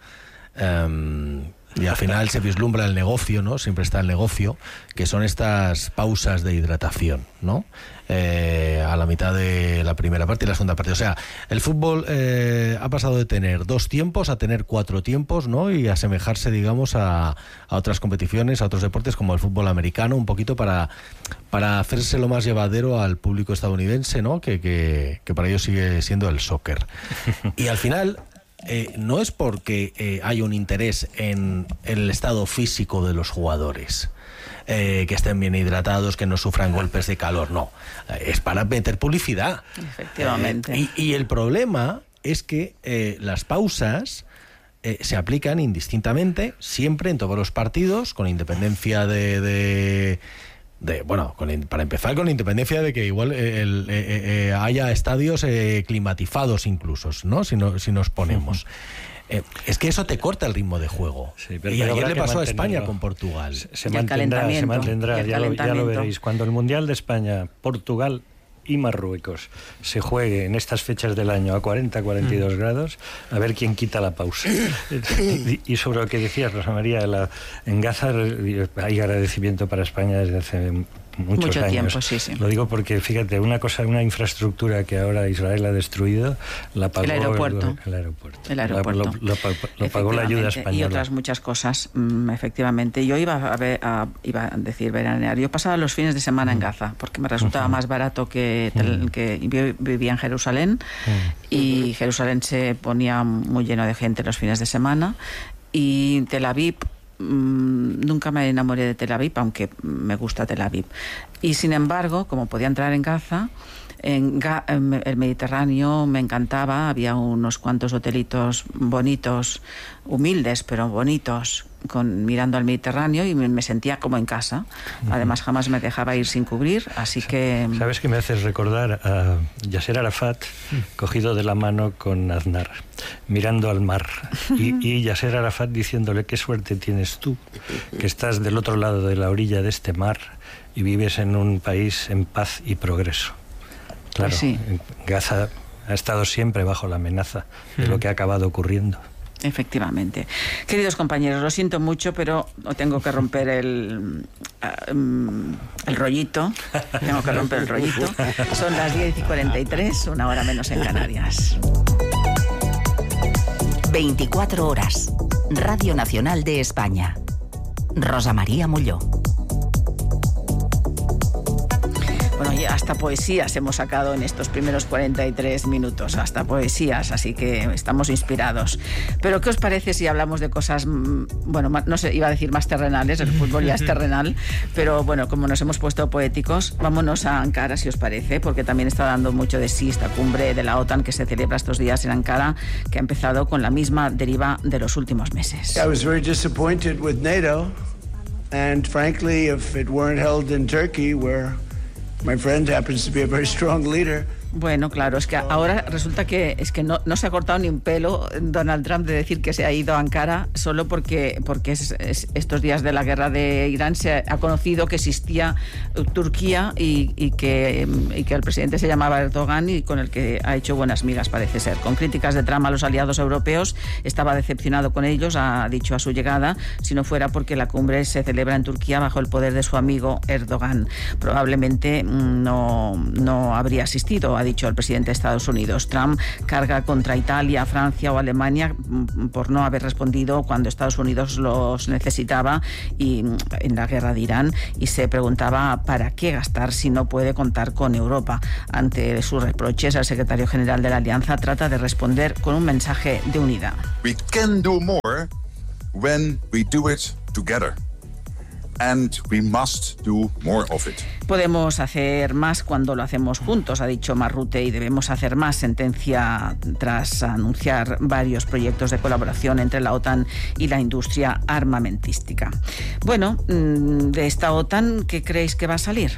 Um, y al final se vislumbra el negocio, ¿no? Siempre está el negocio, que son estas pausas de hidratación, ¿no? Eh, a la mitad de la primera parte y la segunda parte. O sea, el fútbol eh, ha pasado de tener dos tiempos a tener cuatro tiempos, ¿no? Y asemejarse, digamos, a, a otras competiciones, a otros deportes como el fútbol americano, un poquito para, para hacerse lo más llevadero al público estadounidense, ¿no? Que, que, que para ellos sigue siendo el soccer. Y al final... Eh, no es porque eh, haya un interés en el estado físico de los jugadores, eh, que estén bien hidratados, que no sufran golpes de calor, no. Eh, es para meter publicidad. Efectivamente. Eh, y, y el problema es que eh, las pausas eh, se aplican indistintamente, siempre en todos los partidos, con independencia de... de De, bueno, con, para empezar, con independencia de que igual eh, el, eh, eh, haya estadios eh, climatizados incluso, ¿no? Si, no, si nos ponemos. Eh, es que eso te corta el ritmo de juego. Sí, pero y ayer le pasó a España con Portugal. Se, se mantendrá, se mantendrá, ya lo, ya lo veréis. Cuando el Mundial de España, Portugal y Marruecos se juegue en estas fechas del año a cuarenta a cuarenta y dos mm. grados, a ver quién quita la pausa. y, y sobre lo que decías, Rosa María, la, en Gaza hay agradecimiento para España desde hace muchos Mucho años. Tiempo, sí, sí. Lo digo porque, fíjate, una cosa, una infraestructura que ahora Israel ha destruido, la pagó el aeropuerto. El, el aeropuerto. El aeropuerto. Lo, lo, lo, lo pagó la ayuda española. Y otras muchas cosas, mmm, efectivamente. Yo iba a, ver, a, iba a decir veranear. Yo pasaba los fines de semana mm. en Gaza, porque me resultaba uh-huh. más barato que, tel, que yo vivía en Jerusalén, uh-huh. y Jerusalén se ponía muy lleno de gente los fines de semana, y Tel Aviv, nunca me enamoré de Tel Aviv, aunque me gusta Tel Aviv. Y sin embargo, como podía entrar en Gaza, en, Ga en el Mediterráneo me encantaba, había unos cuantos hotelitos bonitos, humildes, pero bonitos, con, mirando al Mediterráneo, y me, me sentía como en casa. Además, jamás me dejaba ir sin cubrir, así que... ¿Sabes qué me haces recordar a Yasser Arafat cogido de la mano con Aznar, mirando al mar, y, y Yasser Arafat diciéndole: qué suerte tienes tú, que estás del otro lado de la orilla de este mar y vives en un país en paz y progreso? Claro, pues sí. Gaza ha estado siempre bajo la amenaza de lo que ha acabado ocurriendo. Efectivamente. Queridos compañeros, lo siento mucho, pero tengo que romper el, um, el rollito. Tengo que romper el rollito. Son las diez y cuarenta y tres, una hora menos en Canarias. veinticuatro horas. Radio Nacional de España. Rosa María Molló. Bueno, y hasta poesías hemos sacado en estos primeros cuarenta y tres minutos, hasta poesías, así que estamos inspirados. Pero ¿qué os parece si hablamos de cosas, bueno, no sé, iba a decir más terrenales, el fútbol ya es terrenal, pero bueno, como nos hemos puesto poéticos, vámonos a Ankara, si os parece, porque también está dando mucho de sí esta cumbre de la OTAN que se celebra estos días en Ankara, que ha empezado con la misma deriva de los últimos meses. I was very disappointed with NATO, and frankly, if it weren't held in Turkey, where my friend happens to be a very strong leader. Bueno, claro, es que ahora resulta que es que no, no se ha cortado ni un pelo Donald Trump de decir que se ha ido a Ankara solo porque, porque es, es, estos días de la guerra de Irán se ha conocido que existía Turquía y, y, que, y que el presidente se llamaba Erdogan y con el que ha hecho buenas migas, parece ser. Con críticas de Trump a los aliados europeos, estaba decepcionado con ellos, ha dicho a su llegada, si no fuera porque la cumbre se celebra en Turquía bajo el poder de su amigo Erdogan. Probablemente no, no habría asistido, ha dicho el presidente de Estados Unidos. Trump carga contra Italia, Francia o Alemania por no haber respondido cuando Estados Unidos los necesitaba y en la guerra de Irán, y se preguntaba para qué gastar si no puede contar con Europa. Ante sus reproches, el secretario general de la Alianza trata de responder con un mensaje de unidad. We can do more when we do it together. And we must do more of it. Podemos hacer más cuando lo hacemos juntos, ha dicho Mark Rutte, y debemos hacer más, sentencia tras anunciar varios proyectos de colaboración entre la OTAN y la industria armamentística. Bueno, de esta OTAN, ¿qué creéis que va a salir?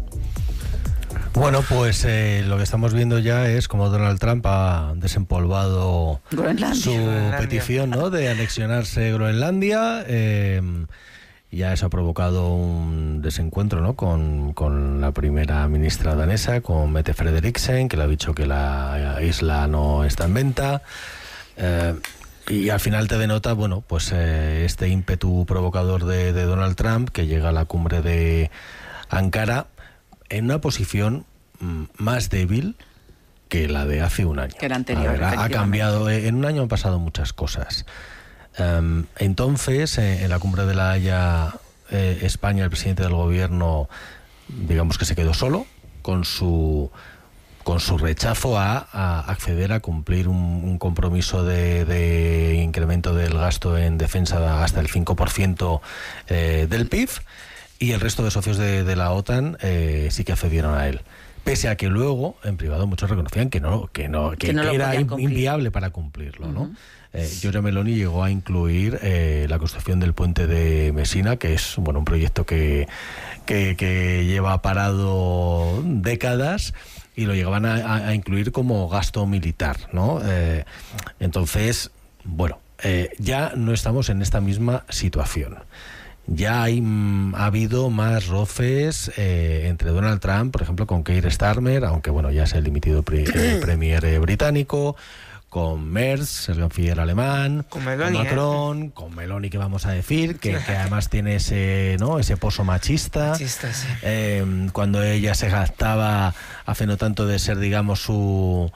Bueno, pues eh, lo que estamos viendo ya es como Donald Trump ha desempolvado Groenlandia. su Groenlandia. petición, ¿no?, de anexionarse Groenlandia. Eh, Ya eso ha provocado un desencuentro, ¿no?, con, con la primera ministra danesa, con Mette Frederiksen, que le ha dicho que la isla no está en venta. Eh, y al final te denota, bueno, pues eh, este ímpetu provocador de, de Donald Trump, que llega a la cumbre de Ankara en una posición mm, más débil que la de hace un año. Que la anterior. A ver, ha, ha cambiado, en un año han pasado muchas cosas. Um, entonces, eh, en la cumbre de La Haya, eh, España, el presidente del gobierno, digamos que se quedó solo con su con su rechazo a, a acceder a cumplir un, un compromiso de, de incremento del gasto en defensa hasta el cinco por ciento eh, del P I B, y el resto de socios de, de la OTAN eh, sí que accedieron a él. Pese a que luego, en privado, muchos reconocían que no, que no, que, que, no que era in, cumplir. inviable para cumplirlo, uh-huh. ¿no? Eh, Giorgia Meloni llegó a incluir eh, la construcción del puente de Messina, que es, bueno, un proyecto que, que, que lleva parado décadas, y lo llegaban a, a incluir como gasto militar, ¿no? Eh, entonces, bueno, eh, ya no estamos en esta misma situación. Ya hay, ha habido más roces eh, entre Donald Trump, por ejemplo, con Keir Starmer, aunque bueno, ya es el dimitido pre, eh, premier eh, británico, con Merz, el canciller alemán, con, Meloni, con Macron, eh. con Meloni, que vamos a decir, que, que además tiene ese, ¿no?, ese pozo machista. machista sí. eh, cuando ella se jactaba hace no tanto de ser, digamos, su...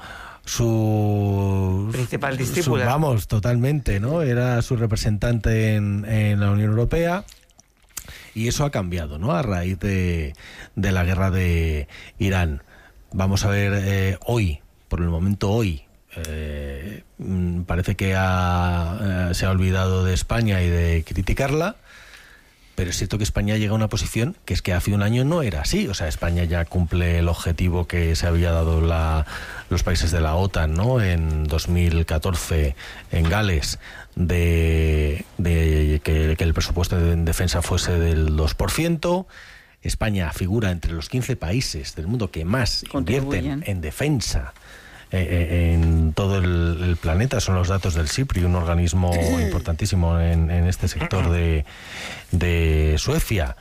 su principal discípula. Su, vamos, totalmente, ¿no? Era su representante en, en la Unión Europea, y eso ha cambiado, ¿no?, a raíz de, de la guerra de Irán. Vamos a ver eh, hoy, por el momento hoy, eh, parece que ha, eh, se ha olvidado de España y de criticarla. Pero es cierto que España llega a una posición que es que hace un año no era así. O sea, España ya cumple el objetivo que se había dado la, los países de la OTAN, ¿no?, en dos mil catorce en Gales, de, de que, que el presupuesto de defensa fuese del dos por ciento. España figura entre los quince países del mundo que más invierten en defensa eh, en todo el, el planeta. Son los datos del SIPRI, un organismo importantísimo en, en este sector de, de Suecia.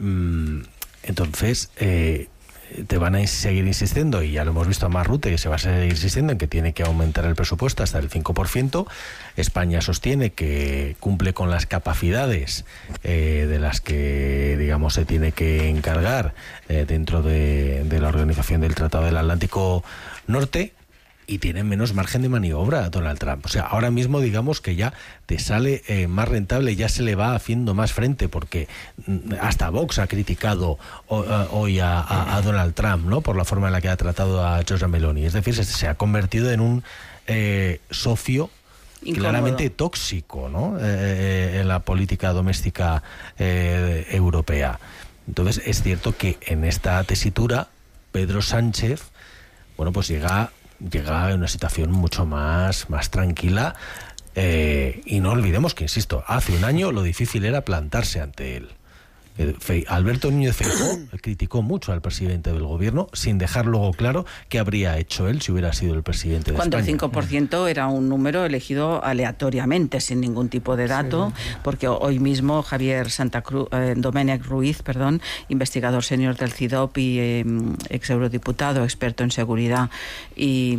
Entonces, eh, te van a seguir insistiendo, y ya lo hemos visto a Mark Rutte, que se va a seguir insistiendo en que tiene que aumentar el presupuesto hasta el cinco por ciento. España sostiene que cumple con las capacidades eh, de las que, digamos, se tiene que encargar eh, dentro de, de la Organización del Tratado del Atlántico Norte. y tiene menos margen de maniobra Donald Trump. O sea, ahora mismo digamos que ya te sale eh, más rentable, ya se le va haciendo más frente, porque hasta Vox ha criticado o, uh, hoy a, a, a Donald Trump, ¿no? Por la forma en la que ha tratado a Giorgia Meloni. Es decir, se, se ha convertido en un eh, socio incómodo, claramente tóxico, ¿no? Eh, en la política doméstica eh, europea. Entonces, es cierto que en esta tesitura Pedro Sánchez, bueno, pues llega, llega en una situación mucho más, más tranquila, eh, y no olvidemos que, insisto, hace un año lo difícil era plantarse ante él. Fe, Alberto Núñez Feijóo criticó mucho al presidente del gobierno sin dejar luego claro qué habría hecho él si hubiera sido el presidente de Cuando España. Cuando el cinco por ciento era un número elegido aleatoriamente, sin ningún tipo de dato, sí, porque hoy mismo Javier Santa Cruz, eh, Domènech Ruiz, perdón, investigador senior del C I D O P y eh, ex eurodiputado, experto en seguridad y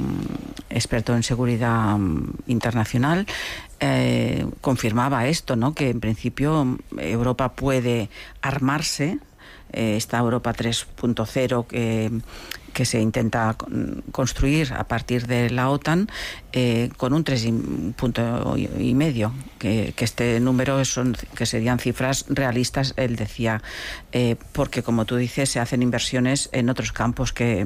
mm, experto en seguridad mm, internacional, Eh, confirmaba esto, ¿no? Que en principio Europa puede armarse, eh, esta Europa tres punto cero que, que se intenta construir a partir de la OTAN, eh, con un tres punto y medio, que, que este número son, que serían cifras realistas, él decía, eh, porque como tú dices, se hacen inversiones en otros campos que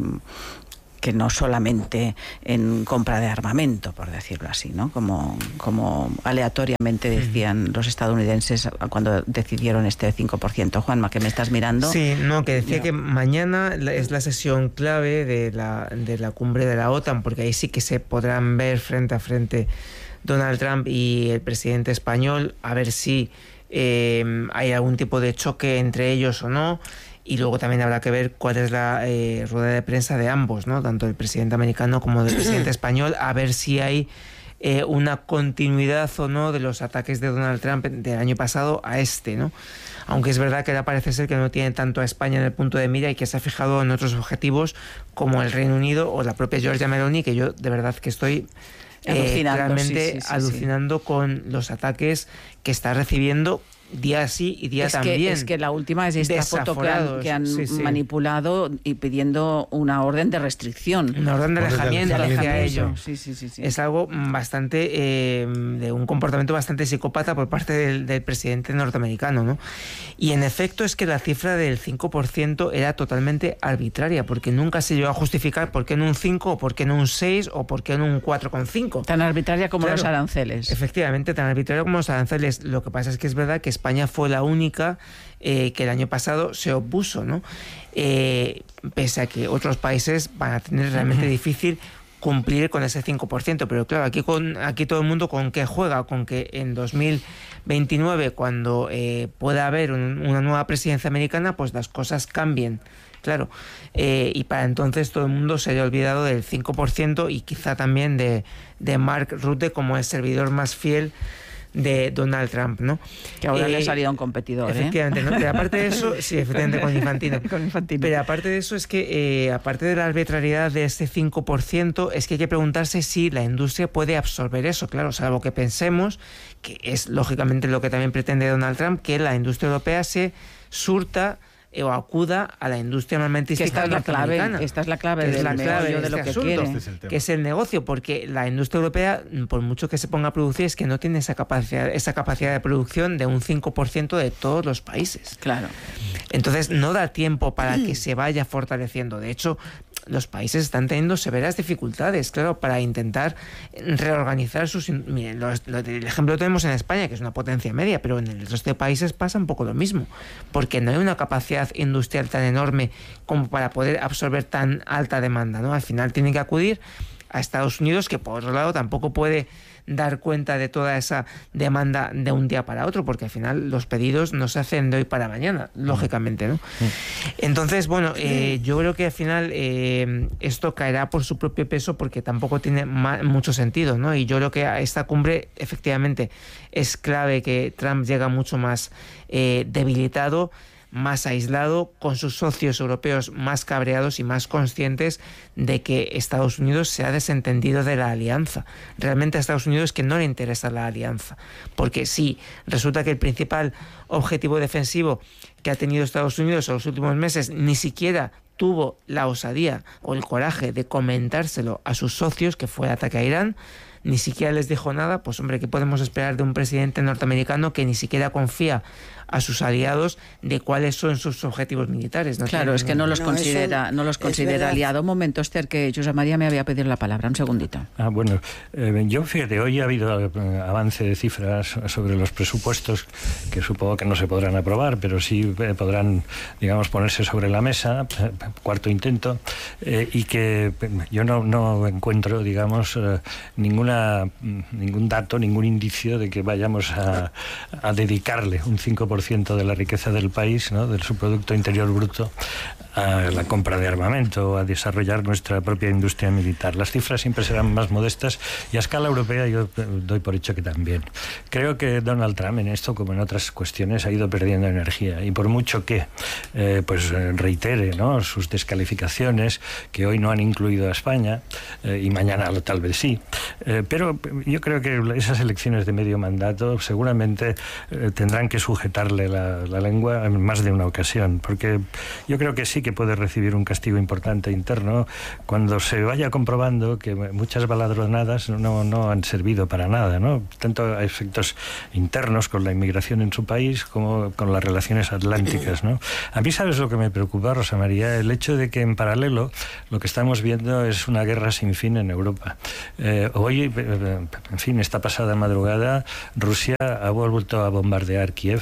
que no solamente en compra de armamento, por decirlo así, ¿no? Como, como aleatoriamente decían los estadounidenses cuando decidieron este cinco por ciento. Juanma, que me estás mirando. Sí, no, que decía no. que mañana es la sesión clave de la, de la cumbre de la OTAN, porque ahí sí que se podrán ver frente a frente Donald Trump y el presidente español, a ver si eh, hay algún tipo de choque entre ellos o no. Y luego también habrá que ver cuál es la eh, rueda de prensa de ambos, ¿no? Tanto del presidente americano como del presidente español, a ver si hay eh, una continuidad o no de los ataques de Donald Trump del año pasado a este, ¿no? Aunque es verdad que ahora parece ser que no tiene tanto a España en el punto de mira y que se ha fijado en otros objetivos como el Reino Unido o la propia Giorgia Meloni, que yo de verdad que estoy eh, realmente sí, sí, sí, alucinando sí. con los ataques que está recibiendo día sí y día es también. Que, es que la última es esta foto que han, que han sí, sí. manipulado y pidiendo una orden de restricción. Una orden de alejamiento hacia ello. Sí, sí, sí, sí. Es algo bastante, eh, de un comportamiento bastante psicópata por parte del, del presidente norteamericano, ¿no? Y en efecto es que la cifra del cinco por ciento era totalmente arbitraria, porque nunca se llegó a justificar por qué no un cinco, o por qué no un seis, o por qué no un cuatro coma cinco. Tan arbitraria como claro, los aranceles. Efectivamente, tan arbitraria como los aranceles. Lo que pasa es que es verdad que España fue la única eh, que el año pasado se opuso, ¿no? Eh, pese a que otros países van a tener realmente difícil cumplir con ese cinco por ciento, pero claro, aquí con aquí todo el mundo con qué juega, con que en dos mil veintinueve, cuando eh, pueda haber un, una nueva presidencia americana, pues las cosas cambien. Claro, eh, y para entonces todo el mundo se haya olvidado del cinco por ciento y quizá también de, de Mark Rutte como el servidor más fiel de Donald Trump, ¿no? Que ahora eh, le ha salido un competidor, efectivamente, ¿eh? ¿no? Pero aparte de eso, sí, efectivamente, con Infantino. con Infantino. Pero aparte de eso es que, eh, aparte de la arbitrariedad de este cinco por ciento, es que hay que preguntarse si la industria puede absorber eso, claro, salvo que pensemos, que es lógicamente lo que también pretende Donald Trump, que la industria europea se surta o acuda a la industria armamentística norteamericana. Esta es la clave, esta es la clave de, de lo este que asunto, quiere. Este es el tema. Que es el negocio, porque la industria europea, por mucho que se ponga a producir, es que no tiene esa capacidad, esa capacidad de producción de un cinco por ciento de todos los países. Claro. Entonces no da tiempo para que se vaya fortaleciendo. De hecho, los países están teniendo severas dificultades, claro, para intentar reorganizar sus... Miren, los, los, el ejemplo lo tenemos en España, que es una potencia media, pero en el resto de países pasa un poco lo mismo, porque no hay una capacidad industrial tan enorme como para poder absorber tan alta demanda, ¿no? Al final tienen que acudir a Estados Unidos, que por otro lado tampoco puede dar cuenta de toda esa demanda de un día para otro, porque al final los pedidos no se hacen de hoy para mañana, lógicamente, ¿no? Entonces, bueno, eh, yo creo que al final eh, esto caerá por su propio peso, porque tampoco tiene ma- mucho sentido, ¿no? Y yo creo que a esta cumbre efectivamente es clave que Trump llega mucho más eh, debilitado, más aislado, con sus socios europeos más cabreados y más conscientes de que Estados Unidos se ha desentendido de la alianza. Realmente a Estados Unidos es que no le interesa la alianza, porque si resulta que el principal objetivo defensivo que ha tenido Estados Unidos en los últimos meses ni siquiera tuvo la osadía o el coraje de comentárselo a sus socios, que fue el ataque a Irán, ni siquiera les dijo nada. Pues hombre, ¿qué podemos esperar de un presidente norteamericano que ni siquiera confía a sus aliados de cuáles son sus objetivos militares? No claro, es que no los no, considera, no los considera aliado. Un momento, Esther, que Josep María me había pedido la palabra. Un segundito. Ah, bueno, eh, yo fíjate, hoy ha habido eh, avance de cifras sobre los presupuestos que supongo que no se podrán aprobar, pero sí eh, podrán, digamos, ponerse sobre la mesa, eh, cuarto intento, eh, y que eh, yo no, no encuentro, digamos, eh, ninguna, ningún dato, ningún indicio de que vayamos a, a dedicarle un cinco por ciento de la riqueza del país, ¿no?, de su Producto Interior Bruto, a la compra de armamento, a desarrollar nuestra propia industria militar. Las cifras siempre serán más modestas y a escala europea yo doy por hecho que también. Creo que Donald Trump en esto, como en otras cuestiones, ha ido perdiendo energía, y por mucho que eh, pues reitere, ¿no?, sus descalificaciones, que hoy no han incluido a España, eh, y mañana tal vez sí, eh, pero yo creo que esas elecciones de medio mandato seguramente eh, tendrán que sujetar La, la lengua en más de una ocasión, porque yo creo que sí que puede recibir un castigo importante interno cuando se vaya comprobando que muchas baladronadas no, no han servido para nada, ¿no?, tanto a efectos internos con la inmigración en su país como con las relaciones atlánticas, ¿no? A mí, ¿sabes lo que me preocupa, Rosa María? El hecho de que en paralelo lo que estamos viendo es una guerra sin fin en Europa. Eh, hoy, en fin, esta pasada madrugada Rusia ha vuelto a bombardear Kiev.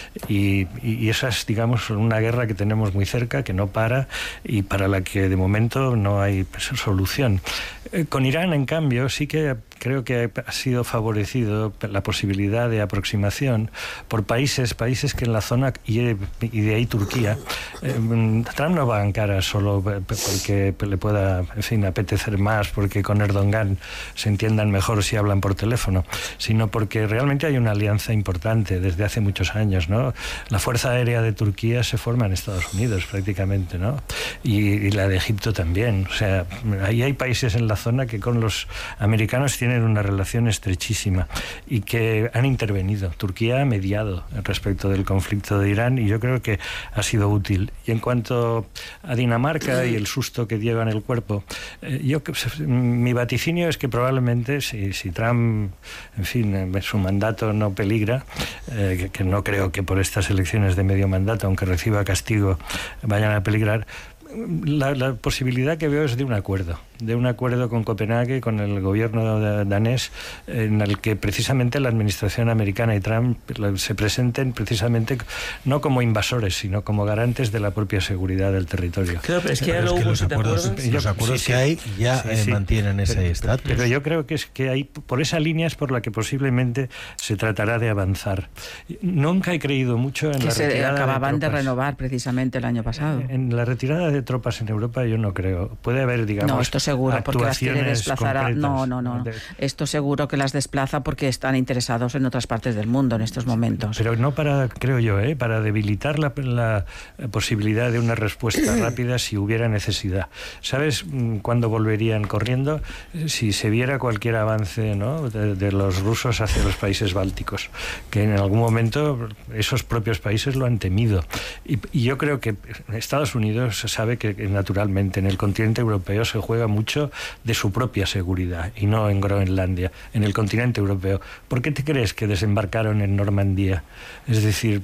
Y, y esa es, digamos, una guerra que tenemos muy cerca, que no para y para la que de momento no hay solución. Eh, con Irán, en cambio, sí que creo que ha sido favorecido la posibilidad de aproximación por países, países que en la zona, y, y de ahí Turquía, eh, Trump no va a encarar solo porque le pueda, en fin, apetecer más, porque con Erdogan se entiendan mejor si hablan por teléfono, sino porque realmente hay una alianza importante desde hace muchos años, ¿no? La Fuerza Aérea de Turquía se forma en Estados Unidos prácticamente, ¿no? Y, y la de Egipto también. O sea, ahí hay países en la zona que con los americanos tienen una relación estrechísima y que han intervenido. Turquía ha mediado respecto del conflicto de Irán y yo creo que ha sido útil. Y en cuanto a Dinamarca y el susto que lleva en el cuerpo, eh, yo mi vaticinio es que probablemente si, si Trump, en fin, su mandato no peligra, eh, que, que no creo que por estas elecciones de medio mandato, aunque reciba castigo, vayan a peligrar, La, la posibilidad que veo es de un acuerdo, de un acuerdo con Copenhague, con el gobierno danés, en el que precisamente la administración americana y Trump se presenten precisamente no como invasores, sino como garantes de la propia seguridad del territorio. Claro, pero es que ya lo hubo, los acuerdos, los acuerdos sí, que hay ya sí, sí, mantienen ese estatus. Pero, pero yo creo que es que hay, por esa línea es por la que posiblemente se tratará de avanzar. Nunca he creído mucho en que la se retirada acababan de, de renovar precisamente el año pasado. En la retirada de tropas en Europa yo no creo. Puede haber, digamos, no, esto seguro, porque las quiere desplazar a... No, no, no, no. Esto seguro que las desplaza porque están interesados en otras partes del mundo en estos momentos. Pero no para, creo yo, ¿eh? para debilitar la, la posibilidad de una respuesta rápida si hubiera necesidad. ¿Sabes cuándo volverían corriendo? Si se viera cualquier avance, ¿no?, de, de los rusos hacia los países bálticos, que en algún momento esos propios países lo han temido. Y, y yo creo que Estados Unidos sabe que naturalmente en el continente europeo se juega mucho de su propia seguridad y no en Groenlandia, en el continente europeo. ¿Por qué te crees que desembarcaron en Normandía? Es decir,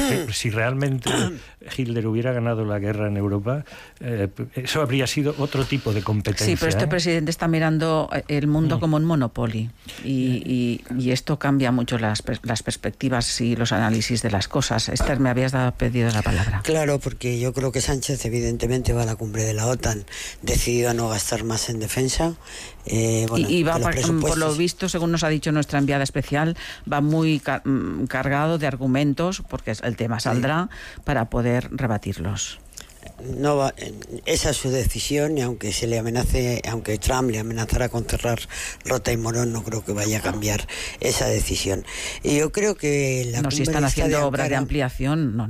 si realmente Hitler hubiera ganado la guerra en Europa, eh, eso habría sido otro tipo de competencia. Sí, pero este ¿eh? presidente está mirando el mundo mm. como un monopolio y, y, y esto cambia mucho las, las perspectivas y los análisis de las cosas. Esther, me habías dado pedido la palabra. Claro, porque yo creo que Sánchez evidentemente va a la cumbre de la OTAN decidido a no gastar más en defensa. Eh, bueno, y, y va, pa, por lo visto, según nos ha dicho nuestra enviada especial, va muy car cargado de argumentos, porque el tema saldrá, sí, para poder rebatirlos. No va, esa es su decisión y aunque se le amenace, aunque Trump le amenazara con cerrar Rota y Morón, no creo que vaya a cambiar esa decisión. Y yo creo que la no, si están haciendo obras de ampliación, no, no.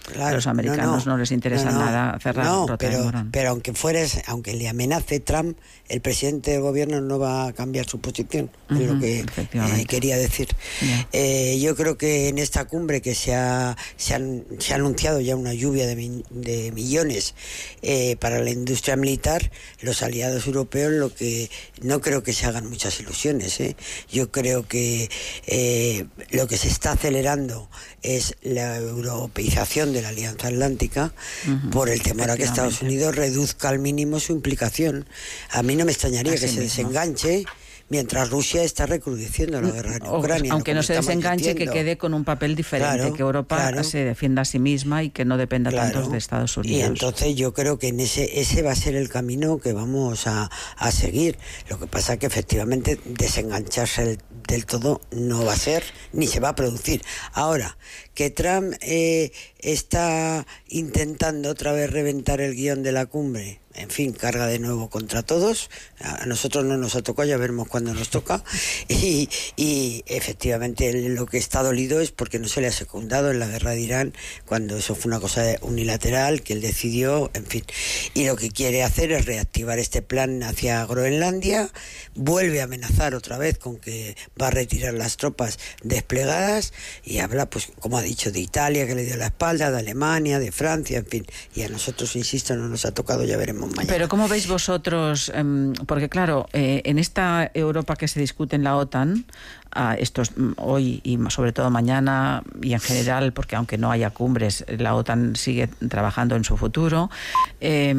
Claro, a los americanos no, no, no les interesa no, no, nada cerrar no, Rota pero, de Morón. Pero aunque fueras, aunque le amenace Trump, el presidente del gobierno no va a cambiar su posición, uh-huh, es lo que eh, quería decir. Yeah. Eh, yo creo que en esta cumbre que se ha, se han, se ha anunciado ya una lluvia de, mi, de millones eh, para la industria militar, los aliados europeos lo que no creo que se hagan muchas ilusiones. ¿eh? Yo creo que eh, lo que se está acelerando es la europeización de la Alianza Atlántica, uh-huh, por el temor a que Estados Unidos reduzca al mínimo su implicación. A mí no me extrañaría Así que mismo. se desenganche mientras Rusia está recrudeciendo la guerra en Ucrania. Aunque no, no se desenganche, que quede con un papel diferente, claro, que Europa claro. se defienda a sí misma y que no dependa claro. tanto de Estados Unidos. Y entonces yo creo que en ese ese va a ser el camino que vamos a, a seguir. Lo que pasa es que efectivamente desengancharse del, del todo no va a ser, ni se va a producir. Ahora, que Trump eh, está intentando otra vez reventar el guión de la cumbre, en fin, carga de nuevo contra todos. A nosotros no nos ha tocado, ya veremos cuándo nos toca. Y, y efectivamente lo que está dolido es porque no se le ha secundado en la guerra de Irán, cuando eso fue una cosa unilateral que él decidió, en fin. Y lo que quiere hacer es reactivar este plan hacia Groenlandia, vuelve a amenazar otra vez con que va a retirar las tropas desplegadas y habla, pues como ha dicho, de Italia, que le dio la espalda, de Alemania, de Francia, en fin. Y a nosotros, insisto, no nos ha tocado, ya veremos mañana. Pero ¿cómo veis vosotros? Eh, porque claro, eh, en esta Europa que se discute en la OTAN, uh, estos, hoy y sobre todo mañana y en general, porque aunque no haya cumbres, la OTAN sigue trabajando en su futuro, eh,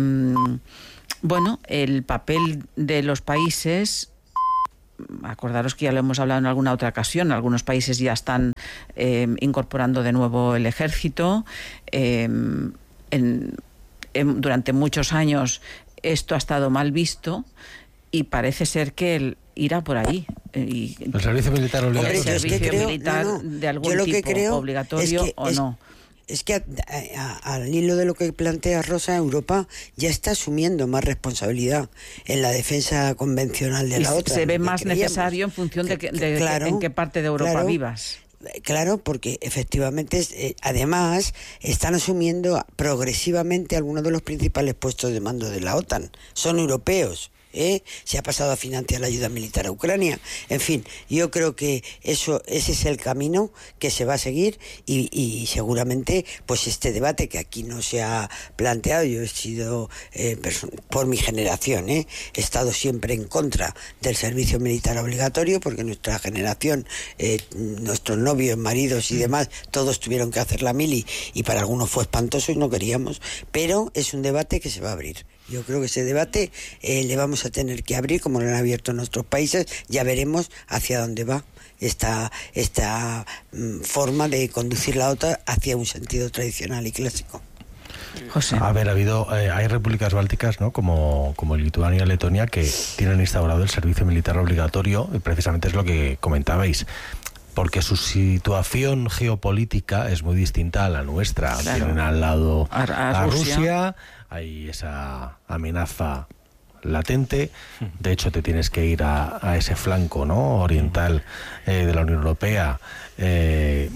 bueno, el papel de los países... Acordaros que ya lo hemos hablado en alguna otra ocasión, algunos países ya están eh, incorporando de nuevo el ejército. Eh, en, en, durante muchos años esto ha estado mal visto y parece ser que el, irá por ahí. Y, el servicio militar obligatorio. El servicio es que creo, militar no, no. de algún Yo lo tipo que creo obligatorio es que o es, no. Es que a, a, al hilo de lo que plantea Rosa, Europa ya está asumiendo más responsabilidad en la defensa convencional de y la OTAN. Se ve más creíamos. necesario en función de, que, de claro, en qué parte de Europa claro, vivas. Claro, porque efectivamente, eh, además, están asumiendo progresivamente algunos de los principales puestos de mando de la OTAN. Son europeos. ¿Eh? Se ha pasado a financiar la ayuda militar a Ucrania. En fin, yo creo que eso ese es el camino que se va a seguir y, y seguramente pues este debate que aquí no se ha planteado, yo he sido eh, por mi generación, ¿eh? he estado siempre en contra del servicio militar obligatorio porque nuestra generación, eh, nuestros novios, maridos y demás, todos tuvieron que hacer la mili y para algunos fue espantoso y no queríamos, pero es un debate que se va a abrir. Yo creo que ese debate eh, le vamos a tener que abrir, como lo han abierto en nuestros países. Ya veremos hacia dónde va esta, esta mm, forma de conducir la OTAN hacia un sentido tradicional y clásico. José. A ver, ha habido, eh, hay repúblicas bálticas, ¿no? Como, como Lituania y Letonia, que tienen instaurado el servicio militar obligatorio, y precisamente es lo que comentabais. Porque su situación geopolítica es muy distinta a la nuestra. Claro. Tienen al lado a, a, a Rusia. Rusia, hay esa amenaza latente. De hecho, te tienes que ir a, a ese flanco, ¿no? oriental eh, de la Unión Europea, eh,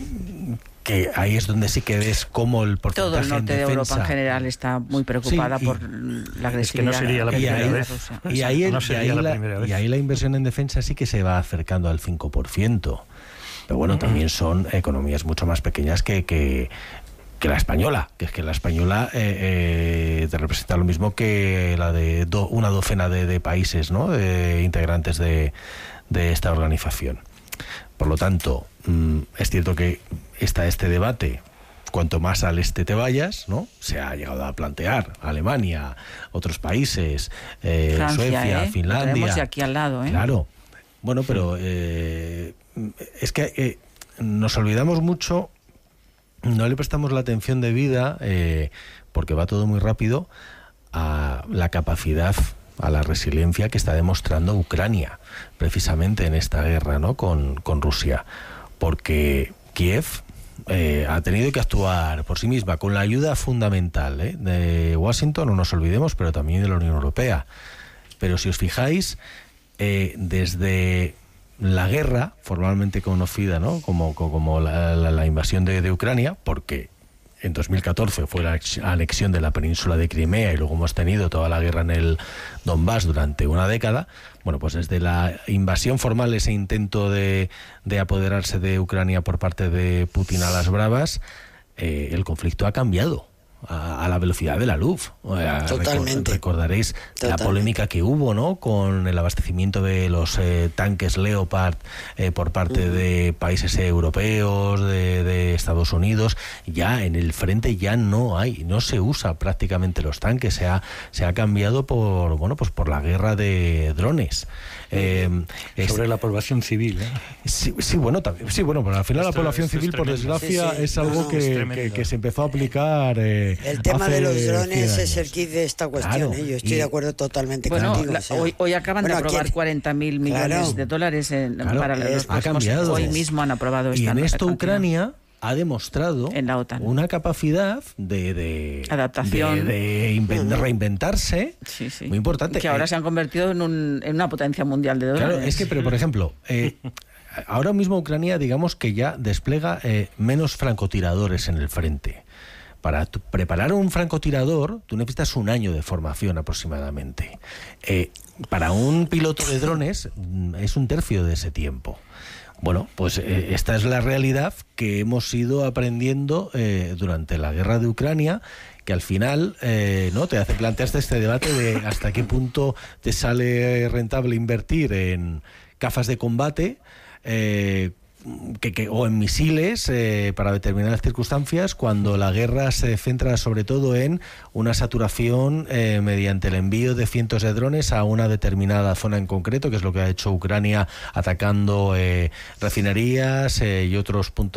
que ahí es donde sí que ves cómo el porcentaje todo el norte de defensa... Europa en general está muy preocupada sí, por la agresividad. Es que no sería la primera y ahí, vez. Y ahí, el, no y, ahí la, la, y ahí la inversión en defensa sí que se va acercando al cinco por ciento. Pero bueno, uh-huh. también son economías mucho más pequeñas que, que, que la española, que es que la española eh, eh, te representa lo mismo que la de do, una docena de, de países, ¿no? de integrantes de, de esta organización. Por lo tanto, mmm, es cierto que está este debate, cuanto más al este te vayas, ¿no? Se ha llegado a plantear Alemania, otros países, eh, Francia, Suecia, ¿eh? Finlandia. Lo tenemos aquí al lado, ¿eh? Claro. Bueno, pero eh, es que eh, nos olvidamos mucho, no le prestamos la atención debida, eh, porque va todo muy rápido, a la capacidad, a la resiliencia que está demostrando Ucrania, precisamente en esta guerra, ¿no? con, con Rusia. Porque Kiev eh, ha tenido que actuar por sí misma, con la ayuda fundamental ¿eh? de Washington, no nos olvidemos, pero también de la Unión Europea. Pero si os fijáis, eh, desde la guerra, formalmente conocida, ¿no? como, como la, la, la invasión de, de Ucrania, porque en dos mil catorce fue la anexión de la península de Crimea y luego hemos tenido toda la guerra en el Donbass durante una década, bueno, pues desde la invasión formal, ese intento de, de apoderarse de Ucrania por parte de Putin a las bravas, eh, el conflicto ha cambiado a, a la velocidad de la luz. Totalmente. Recordaréis Totalmente. la polémica que hubo, ¿no?, con el abastecimiento de los eh, tanques Leopard eh, por parte uh-huh. de países europeos, de, de Estados Unidos. Ya en el frente ya no hay, no se usa prácticamente los tanques, se ha, se ha cambiado por, bueno, pues por la guerra de drones. Eh, Sobre es, la población civil, ¿eh? Sí, sí, bueno, también, sí, bueno, pero al final esto, la población civil, por desgracia, sí, sí. es algo no, que, es que, que se empezó a aplicar. Eh, el tema de los drones es el kit de esta cuestión, claro, ¿eh? Yo estoy y, de acuerdo totalmente bueno, contigo. La, o sea, hoy, hoy acaban bueno, de aprobar aquí, cuarenta mil millones claro, de dólares en, claro, para los ha cambiado. Hoy mismo han aprobado esta. Y en esto cantidad. Ucrania ha demostrado en la OTAN una capacidad de, de adaptación, de, de, invent, de reinventarse, sí, sí. muy importante. Que ahora eh, se han convertido en, un, en una potencia mundial de dólares. Claro, es que, pero por ejemplo, eh, ahora mismo Ucrania, digamos que ya despliega eh, menos francotiradores en el frente. Para tu, preparar un francotirador, tú necesitas un año de formación aproximadamente. Eh, para un piloto de drones es un tercio de ese tiempo. Bueno, pues eh, esta es la realidad que hemos ido aprendiendo eh, durante la guerra de Ucrania, que al final eh, no te hace plantearse este debate de hasta qué punto te sale rentable invertir en gafas de combate eh, que, que, o en misiles eh, para determinadas circunstancias, cuando la guerra se centra sobre todo en una saturación eh, mediante el envío de cientos de drones a una determinada zona en concreto, que es lo que ha hecho Ucrania atacando eh, refinerías eh, y otros puntos